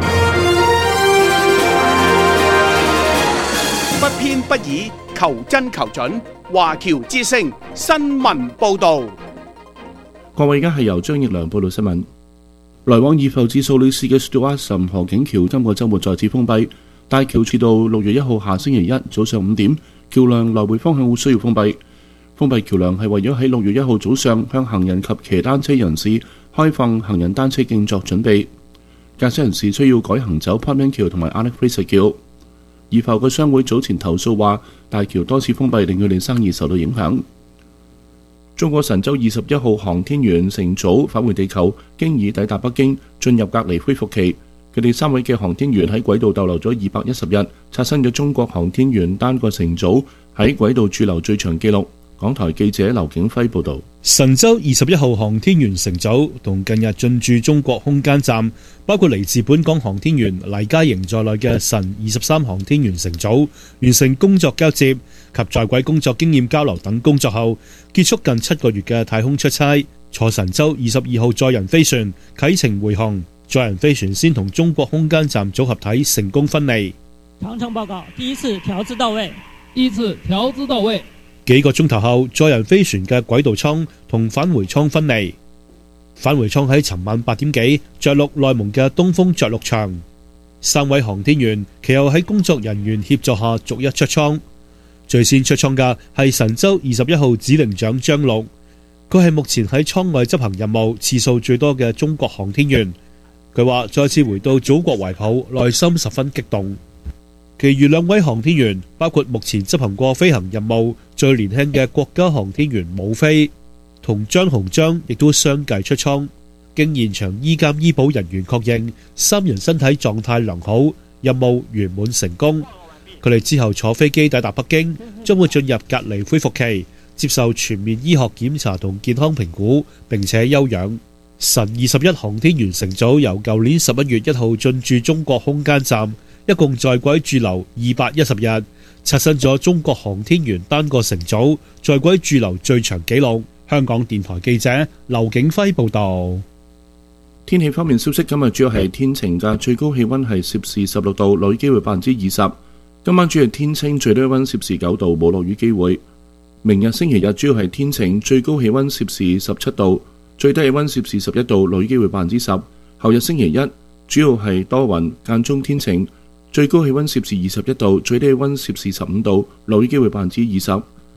不偏不倚，求真求準。華僑之聲新聞報導。 各位，而家係由張奕良報道新聞。來往二埠至素里市嘅 Stuart Watson 河景橋今個週末再次封閉，大橋至到6月1號下星期一早上5點，橋梁來回方向會需要封閉。封閉橋梁係為咗喺6月1號早上向行人及騎單車人士開放行人單車徑作準備。駕駛人士需要改行走 Parkman 橋同埋 Alex Fraser 橋。二埠嘅商會早前投訴話，大橋多次封閉令佢哋生意受到影響。中國神舟21號航天員乘組返回地球，經已抵達北京，進入隔離恢復期。佢哋3位嘅航天員喺軌道逗留咗210日，刷新咗中國航天員單個乘組喺軌道駐留最長紀錄。港台記者劉景輝報道， 神舟21號航天員乘組同近日進駐中國空間站，包括嚟自本港航天員黎嘉瑩在內嘅神23航天員乘組，完成工作交接及在軌工作經驗交流等工作後，結束近7個月嘅太空出差，坐神舟22號載人飛船啟程回航。載人飛船先同中國空間站組合體成功分離。 長程報告，第一次調至到位。第一次調至到位。 幾個鐘頭後，載人飛船嘅軌道艙同返回艙分離。返回艙喺尋晚8點幾着陸內蒙嘅東風着陸場。3位航天員其後喺工作人員協助下逐一出艙。最先出艙嘅係神舟21號指令長張陸，佢係目前喺艙外執行任務次數最多嘅中國航天員。佢話再次回到祖國懷抱，內心十分激動。其餘2位航天員包括目前執行過飛行任務最年輕嘅國家航天員武飛同張鴻章，亦都相繼出艙。經現場醫監醫保人員確認，3人身體狀態良好，任務圓滿成功。佢哋之後坐飛機抵達北京，將會進入隔離恢復期，接受全面醫學檢查同健康評估，並且休養。神21航天員乘組由舊年11月1號進駐中國空間站，一共在軌駐留210日，刷新咗中國航天員單個乘組在軌駐留最長紀錄。香港電台記者劉景輝報道。 天氣方面消息，今日主要係天晴嘅，最高氣溫係攝氏16度，落雨機會20%。今晚主要天清，最低溫攝氏9度，冇落雨機會。明日星期日主要係天晴，最高氣溫攝氏17度，最低氣溫攝氏11度，落雨機會10%。後日星期一主要係多雲，間中天晴，最高氣溫攝氏21度，最低氣溫攝氏15度，落雨機會20%。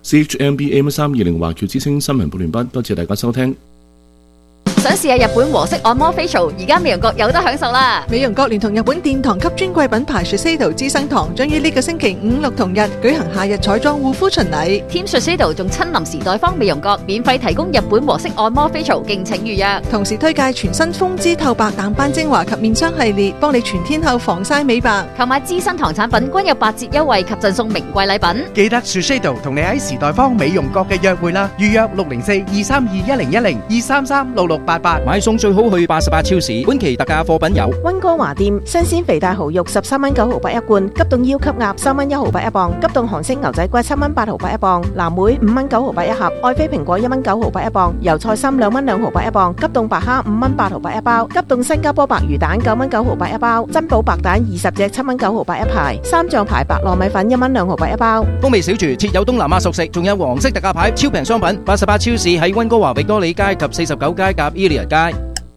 CHMB AM320 華僑之聲新聞部聯播，多謝大家收聽。 想試下日本和式按摩 facial， 而家美容閣有得享受啦！ 美容閣聯同日本殿堂級專櫃品牌 Shiseido 資生堂將於呢個星期5、6同日舉行夏日彩妝護膚巡禮。 Team Shiseido 仲親臨時代坊美容閣，免費提供日本和式按摩 facial， 敬請預約。 同時推介全新風姿透白淡斑精華及面霜系列，幫你全天候防曬美白。 購買資生堂產品均有8折優惠及贈送名貴禮品。 記得 Shiseido 同你喺時代坊美容閣嘅約會啦，預約604-232-1010 233-6688。 買餸最好去88超市，本期特價貨品有溫哥華店新鮮肥大蠔肉13蚊9毫8一罐，急凍腰級鴨3蚊1毫8一磅，急凍韓式牛仔骨7蚊8毫8一磅，藍莓5蚊9毫8一盒，愛妃蘋果1蚊9毫8一磅，油菜心2蚊2毫8一磅，急凍白蝦5蚊8毫8一包，急凍新加坡白魚蛋9蚊9毫8一包，珍寶白蛋20隻7蚊9毫8一排，三醬牌白糯米粉1蚊2毫8一包。 風味小廚設有東南亞熟食，仲有黃色特價牌超平商品。88超市喺溫哥華域多利街及49街夾 Elia 街。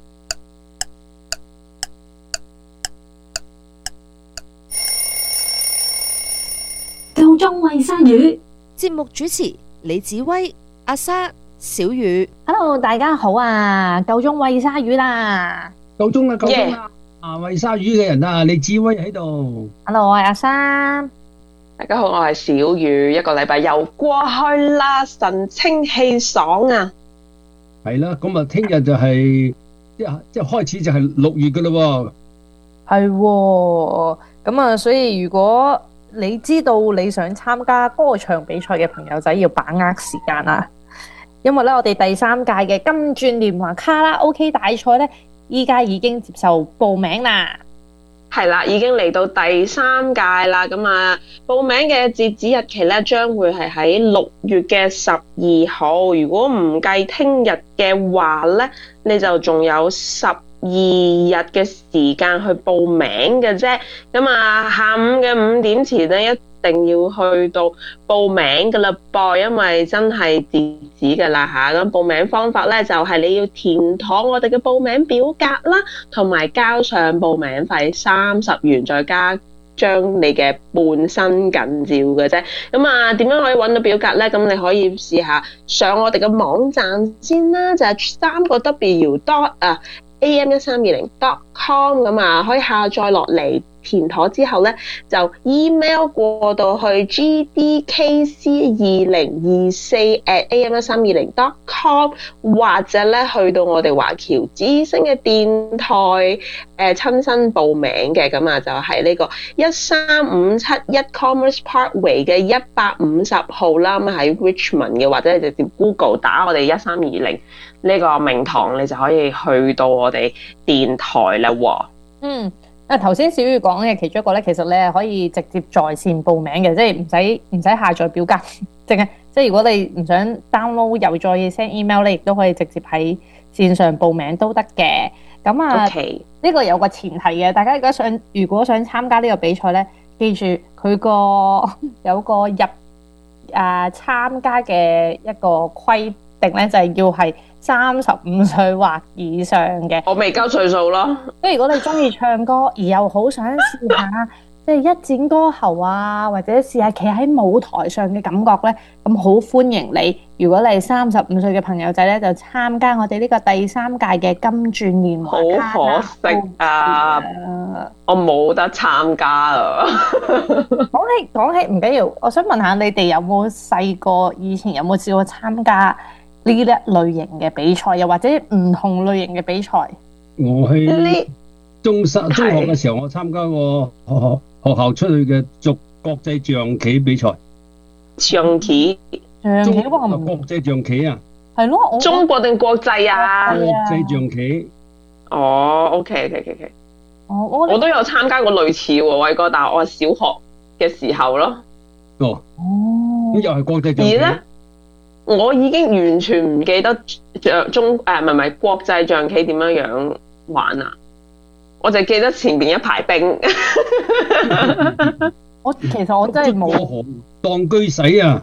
夠鐘餵鯊魚節目主持李子威、阿莎、小雨。Hello， 大家好啊！夠鐘餵鯊魚啦！ 夠鐘啦，夠鐘啦！餵鯊魚嘅人啊，李子威喺度。 Hello， 我係阿莎。 大家好，我係小雨。一個禮拜又過去啦，神清氣爽啊！ 係啦，咁啊，聽日就係即係開始就係6月噶啦。 係喎，咁啊，所以如果你知道你想參加歌唱比賽嘅朋友仔，要把握時間啦。因為咧，我哋第3屆嘅金鑽聯華卡拉 OK 大賽咧，依家已經接受報名啦。 係啦，已經嚟到第3屆啦。咁啊，報名嘅截止日期咧，將會係喺6月嘅12號。如果唔計聽日嘅話咧，你就仲有12日嘅時間去報名嘅啫。咁啊，下午嘅5點前咧，一定要去到報名噶啦噃，因為真係截止噶啦吓。咁報名方法咧，就係你要填妥我哋嘅報名表格啦，同埋交上報名費30元，再加將你嘅半身近照嘅啫。咁啊，點樣可以揾到表格咧？咁你可以試下上我哋嘅網站先啦，就係3w.am1320.com 咁啊，可以下載落嚟。填妥之後咧，就 email 過到去 gdkc2024@am1320.com， 或者咧去到我哋華僑之聲嘅電台親身報名嘅。咁啊就係呢個13571 Commerce Parkway 嘅150號啦。咁喺 Richmond 嘅，或者你直接 Google 打我哋1320呢個名堂，你就可以去到我哋電台啦喎。 頭先小雨講嘅其中一個咧，其實你係可以直接在線報名嘅，即係唔使下載表格，淨係即係如果你唔想 download 又再 send email 咧，亦都可以直接喺線上報名都得嘅。咁啊，呢個有個前提嘅，大家如果想參加呢個比賽咧，記住佢有個參加嘅一個規定咧，就係要係35歲或以上嘅。 我未夠歲數咯。 即係如果你中意唱歌，而又好想試下即係一展歌喉啊，或者試下企喺舞台上嘅感覺咧，咁好歡迎你。如果你係35歲嘅朋友仔咧，就參加我哋呢個第3屆嘅金鑽聯華卡。 好可惜啊！我冇得參加啊！ 講起唔緊要，我想問下你哋有冇細個以前有冇試過參加呢一類型嘅比賽，又或者唔同類型嘅比賽？ 我喺中學嘅時候，我參加過學校出去嘅國際象棋比賽。 象棋國際象棋啊？ 係咯， 中國定國際啊？ 國際象棋。 哦 ，OK。我都有參加過類似喎，偉哥，但係我係小學嘅時候咯。 咁又係國際象棋。 而咧，我已經完全唔記得國際象棋點樣玩啊！我就記得前面一排兵。 其實我真係冇當居使啊！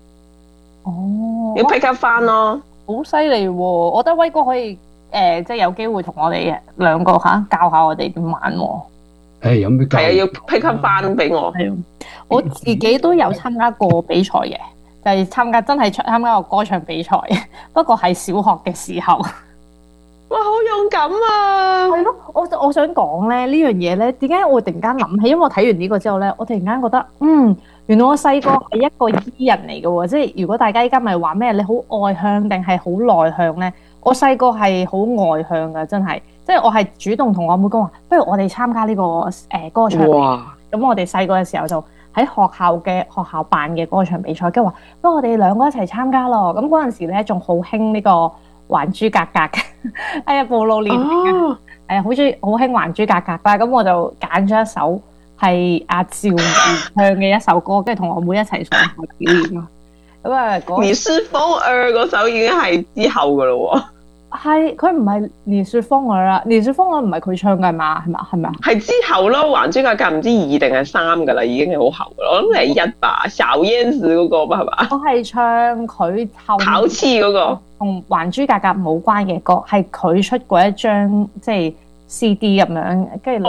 要 pick up 翻咯， 好犀利喎！我覺得威哥可以即係有機會同我哋兩個教下我哋點玩喎。 有咩教？ 係啊，要 pick up 翻俾我。 係，我自己都有參加過比賽嘅。 就係參加個歌唱比賽，不過係小學嘅時候。 哇，好勇敢啊！ 係咯，我想講咧呢樣嘢咧，點解我會突然間諗起？因為我睇完呢個之後咧，我突然間覺得，原來我細個係一個 E 人嚟嘅喎。即係如果大家依家咪話咩，你好外向定係好內向咧？我細個係好外向㗎，真係。即係我係主動同我妹講話，不如我哋參加呢個歌唱比賽。咁我哋細個嘅時候就喺學校辦嘅歌唱比賽，跟住話，不如我哋兩個一齊參加咯。咁嗰陣時咧仲好興呢個還珠格格嘅，哎呀暴露年齡啊！好興還珠格格啦。咁我就揀咗一首係阿趙薇唱嘅一首歌，跟住同我妹一齊上台表演咯。咁啊， 你是風兒嗰首已經係之後噶咯喎。 係，佢唔係你是風兒啦，你是風兒唔係佢唱嘅嘛？係咪啊？ 係之後咯，還珠格格唔知2定係3噶啦，已經係好後噶啦。我諗係1吧，小燕子嗰個吧係嘛？ 我係唱佢後考次嗰個， 同還珠格格冇關嘅歌，係佢出過一張即係 CD 咁樣，跟住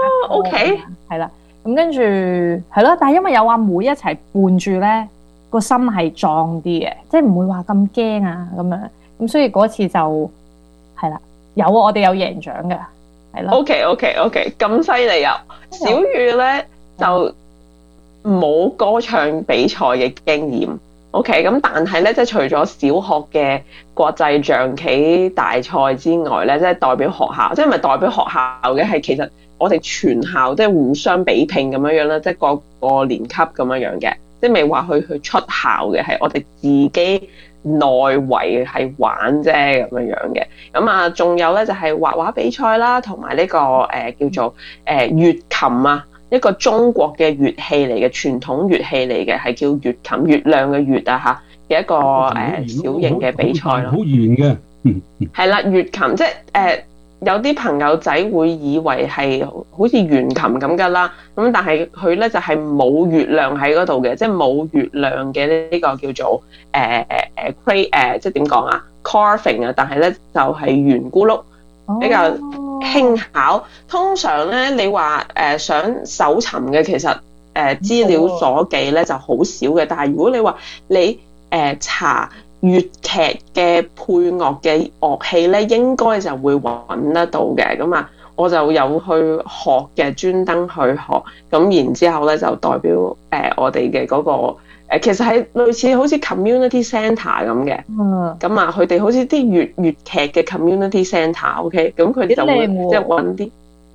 OK 係啦。咁跟住係咯，但係因為有阿妹一齊伴住咧，個心係壯啲嘅，即係唔會話咁驚啊咁樣。咁所以嗰次就係啦，我哋有贏獎嘅，係咯。 OK，咁犀利啊！小雨咧就冇歌唱比賽嘅經驗。OK，咁但係咧，即係除咗小學嘅國際象棋大賽之外咧，即係代表學校，即係唔係代表學校嘅，係其實我哋全校即係互相比拼咁樣樣啦，即係個年級咁樣樣嘅，即係未話去出校嘅，係我哋自己內圍係玩啫咁樣樣嘅。咁啊，仲有咧就係畫畫比賽啦，同埋呢個叫做月琴啊。一個中國嘅樂器嚟嘅，傳統樂器嚟嘅，係叫月琴，月亮嘅月啊嚇嘅一個小型嘅比賽咯。 好圓嘅， 係啦，月琴即係有啲朋友仔會以為係好似弦琴咁噶啦，咁但係佢咧就係冇月亮喺嗰度嘅，即係冇月亮嘅呢個叫做即係點講啊 carving 啊，但係咧就係圓咕碌比較輕巧。通常咧，你話想搜尋嘅其實資料所記咧就好少嘅，但係如果你話你查粵劇嘅配樂嘅樂器咧，應該就會揾得到嘅。咁啊，我就有去學嘅，專登去學。咁然之後咧就代表我哋嘅嗰個。其實係類似好似 community centre 咁嘅，咁啊佢哋好似啲粵劇嘅 community centre，OK，咁佢哋就會即係揾啲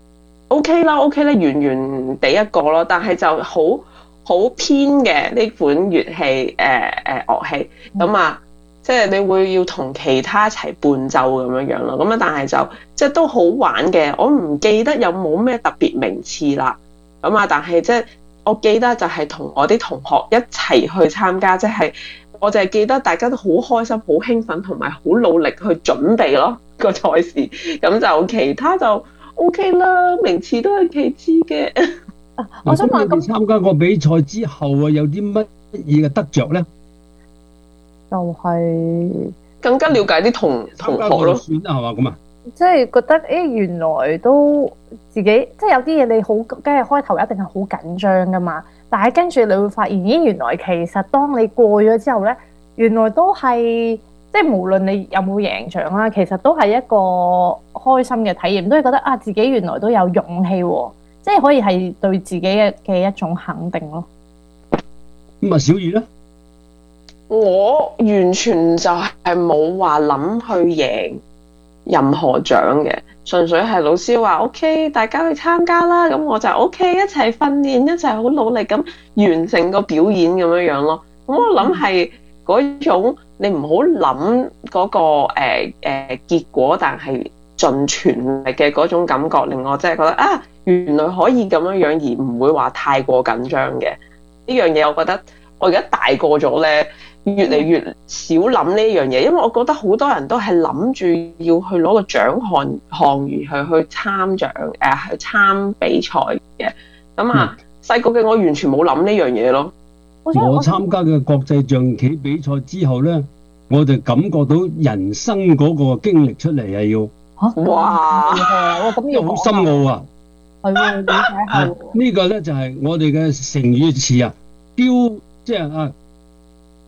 OK 啦，圓圓地一個咯，但係就好偏嘅呢款樂器樂器，咁啊即係你會要同其他一齊伴奏咁樣樣咯，咁啊但係就即係都好玩嘅，我唔記得有冇咩特別名次啦，咁啊但係即係。我記得就係同我啲同學一齊去參加，即係我就係記得大家都好開心、好興奮，同埋好努力去準備咯個賽事。咁就其他就 OK 啦，名次都係其次嘅。 我想問， 咁參加過比賽之後啊，有啲乜嘢嘅得着咧？ 就係更加了解啲同學咯， 算啦係嘛咁啊？ 即係覺得原來都自己即係有啲嘢你好，梗係開頭一定係好緊張噶嘛。但係跟住你會發現，原來其實當你過咗之後咧，原來都係即係無論你有冇贏獎啦，其實都係一個開心嘅體驗，都係覺得自己原來都有勇氣喎，即係可以係對自己嘅一種肯定咯。 咁啊，小雨咧， 我完全就係冇話諗去贏任何獎嘅，純粹係老師話 OK， 大家去參加啦，咁我就 OK 一齊訓練，一齊好努力咁完成個表演咁樣樣咯。咁我諗係嗰種你唔好諗嗰個結果，但係盡全力嘅嗰種感覺，令我真係覺得原來可以咁樣樣，而唔會話太過緊張嘅呢樣嘢。我覺得我而家大個咗咧，越嚟越少諗呢樣嘢，因為我覺得好多人都係諗住要去攞個獎項而去參獎去參比賽嘅。咁細個嘅我完全冇諗呢樣嘢咯。 我參加嘅國際象棋比賽之後咧，我就感覺到人生嗰個經歷出嚟啊！要哇， 咁要好深奧啊！ 係喎，點解係？ 呢個咧就係我哋嘅成語詞啊，即係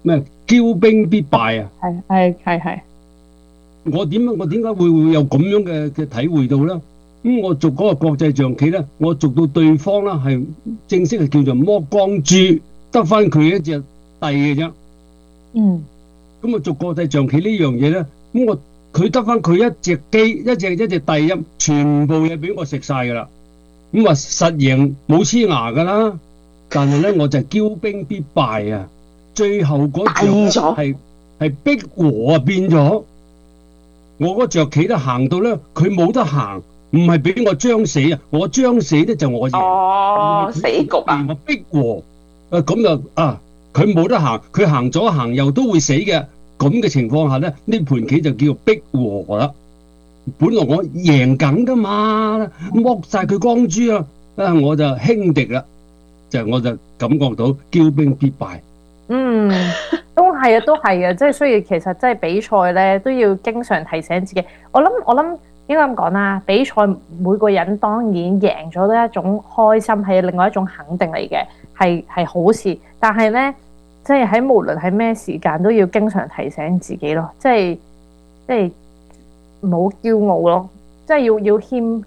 咩驕兵必敗啊！ 係。 我點解會有咁樣嘅體會到咧？咁我做嗰個國際象棋咧，我做到對方咧係正式係叫做剝光豬，得翻佢一隻帝嘅啫。咁我做國際象棋呢樣嘢咧，咁佢得翻佢一隻機，一隻帝音，全部嘢俾我食晒噶啦。咁話實贏冇黐牙噶啦，但係咧我就係驕兵必敗啊！最後嗰仗係逼和啊，變咗我嗰象棋都行到咧，佢冇得行，唔係俾我將死啊！我將死咧就我贏。 哦，死局啊！ 我逼和咁就佢冇得行，佢行左行右都會死嘅。咁嘅情況下咧，呢盤棋就叫做逼和啦。本來我贏緊噶嘛，剝晒佢光珠啊！我就輕敵啦，我就感覺到驕兵必敗。 都係啊，即係所以其實即係比賽咧都要經常提醒自己。我諗應該咁講啦，比賽每個人當然贏咗都係一種開心，係另外一種肯定嚟嘅，係好事。但係咧，即係喺無論係咩時間都要經常提醒自己咯，即係唔好驕傲咯，即係要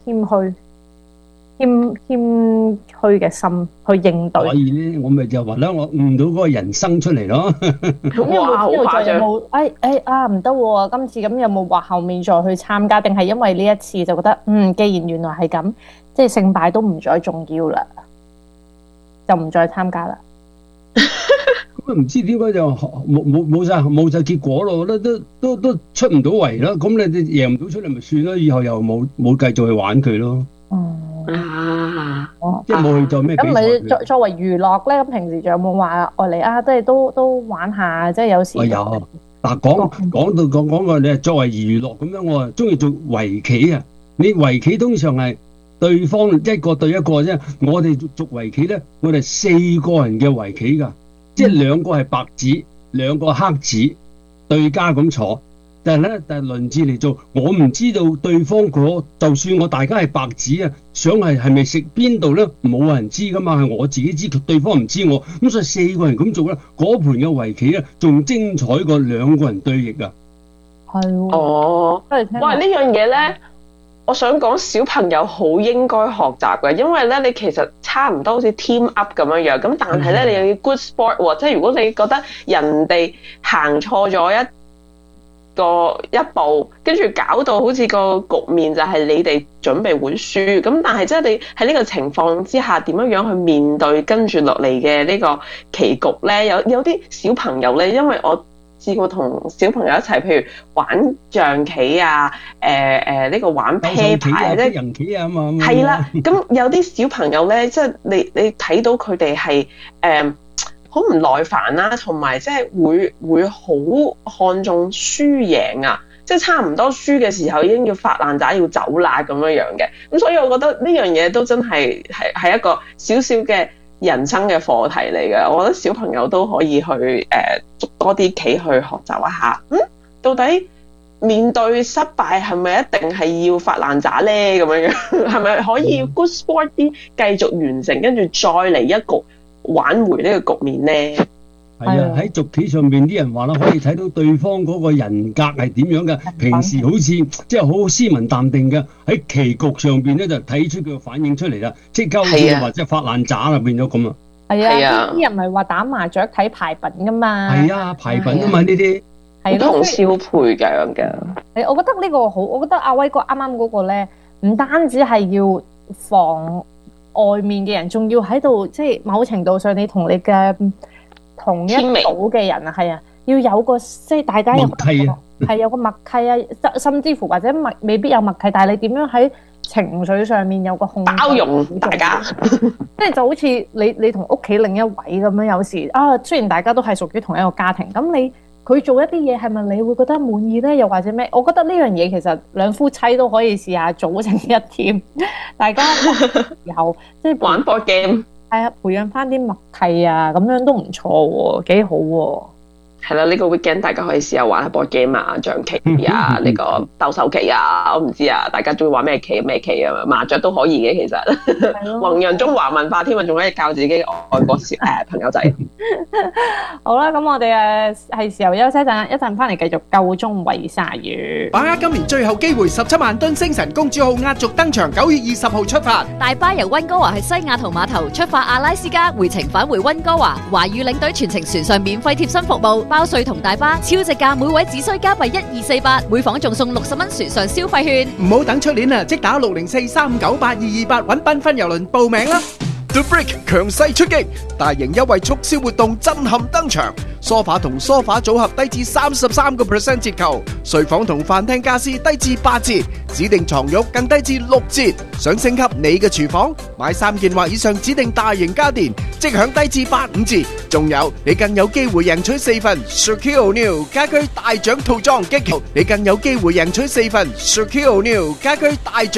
謙虛嘅心去應對。 所以咧，我咪就話咧，我悟到嗰個人生出嚟咯。 哇，好誇張！唔得喎，今次咁有冇話後面再去參加？定係因為呢一次就覺得既然原來係咁，即係勝敗都唔再重要啦，就唔再參加啦。 咁唔知點解就冇晒結果咯？都出唔到圍啦。咁你贏唔到出嚟咪算啦，以後又冇繼續去玩佢咯。即係冇去做咩比賽。 咁你作為娛樂咧，咁平時仲有冇話愛嚟即係都玩下，即係有時。 有嗱，講個你係作為娛樂咁樣，我啊中意做圍棋啊。你圍棋通常係對方一個對一個啫。我哋做圍棋咧，我哋4個人嘅圍棋噶，即係2個係白紙，2個黑紙對家咁坐。但係輪至嚟做，我唔知道對方就算我大家係白紙啊，想係咪食邊度咧，冇人知噶嘛，係我自己知，對方唔知我。咁所以4個人咁做咧，嗰盤嘅圍棋咧，仲精彩過2個人對弈啊！ 係哦，喂，呢樣嘢咧，我想講小朋友好應該學習嘅，因為咧你其實差唔多好似 team up 咁樣樣，咁但係咧你又要 good sport 喎，即係如果你覺得人哋行錯咗一步，跟住搞到好似個局面就係你哋準備會輸，咁但係即係你喺呢個情況之下點樣去面對跟住落嚟嘅呢個棋局咧？有啲小朋友咧，因為我試過同小朋友一齊，譬如玩象棋啊，呢個玩啤牌即係人棋啊嘛，係啦。咁有啲小朋友咧，即係你睇到佢哋係好唔耐煩啦，同埋即係會好看重輸贏啊！即係差唔多輸嘅時候已經要發爛渣要走啦咁樣嘅。咁所以我覺得呢樣嘢都真係一個少少嘅人生嘅課題嚟嘅。我覺得小朋友都可以去捉多啲棋去學習一下。到底面對失敗係咪一定係要發爛渣咧？咁樣係咪可以 good sport 啲繼續完成，跟住再嚟一局？挽回呢個局面咧，係啊！喺捉棋上邊啲人話啦，可以睇到對方嗰個人格係點樣嘅。平時好似即係好斯文淡定嘅，喺棋局上邊咧就睇出佢嘅反應出嚟啦，即刻好似話即係發爛渣啦，變咗咁啊！係啊！啲人咪話打麻雀睇牌品噶嘛？係啊，牌品啊嘛呢啲係同燒配咁嘅。我覺得呢個好，我覺得阿威哥啱啱嗰個咧，唔單止係要防外面嘅人，仲要喺度，即係某程度上，你同你嘅同一組嘅人啊，係啊，要有個即係大家有默契啊，係有個默契啊，甚至乎或者未必有默契，但係你點樣喺情緒上面有個控制包容大家，即係就好似你同屋企另一位咁樣，有時雖然大家都係屬於同一個家庭，咁佢做一啲嘢係咪你會覺得滿意咧？又或者咩？我覺得呢樣嘢其實兩夫妻都可以試下組成一 team， 大家然後即係玩 board game，係啊，培養翻啲默契啊，咁樣都唔錯喎，幾好喎。 係啦，呢個 weekend 大家可以試下玩下 board game 啊、象棋啊、呢個鬥獸棋啊，我唔知啊，大家中意玩咩棋啊，麻雀都可以嘅其實，弘揚中華文化添啊，仲可以教自己外國朋友仔。 好啦，咁我哋係時候休息一陣，一陣翻嚟繼續夠鐘餵鯊魚。 把握今年最後機會，17萬噸星辰公主號壓軸登場，9月20號出發。 大巴由溫哥華去西雅圖碼頭出發阿拉斯加，回程返回溫哥華。華語領隊全程船上免費貼身服務，包稅同大巴，超值價，每位只需加幣1248，每房仲送60蚊船上消費券。 唔好等出年啊，即打604-398-228揾繽紛郵輪報名啦！ The Brick 強勢出擊，大型優惠促銷活動震撼登場。梳化同梳化組合低至33% 折扣，睡房同飯廳家私低至8折，指定床褥更低至6折。想升級你嘅廚房，買3件或以上指定大型家電，即享低至85折。仲有你更有機會贏取4份 Shakil New 家居大獎套裝激球，你更有機會贏取4份 Shakil New 家居大獎。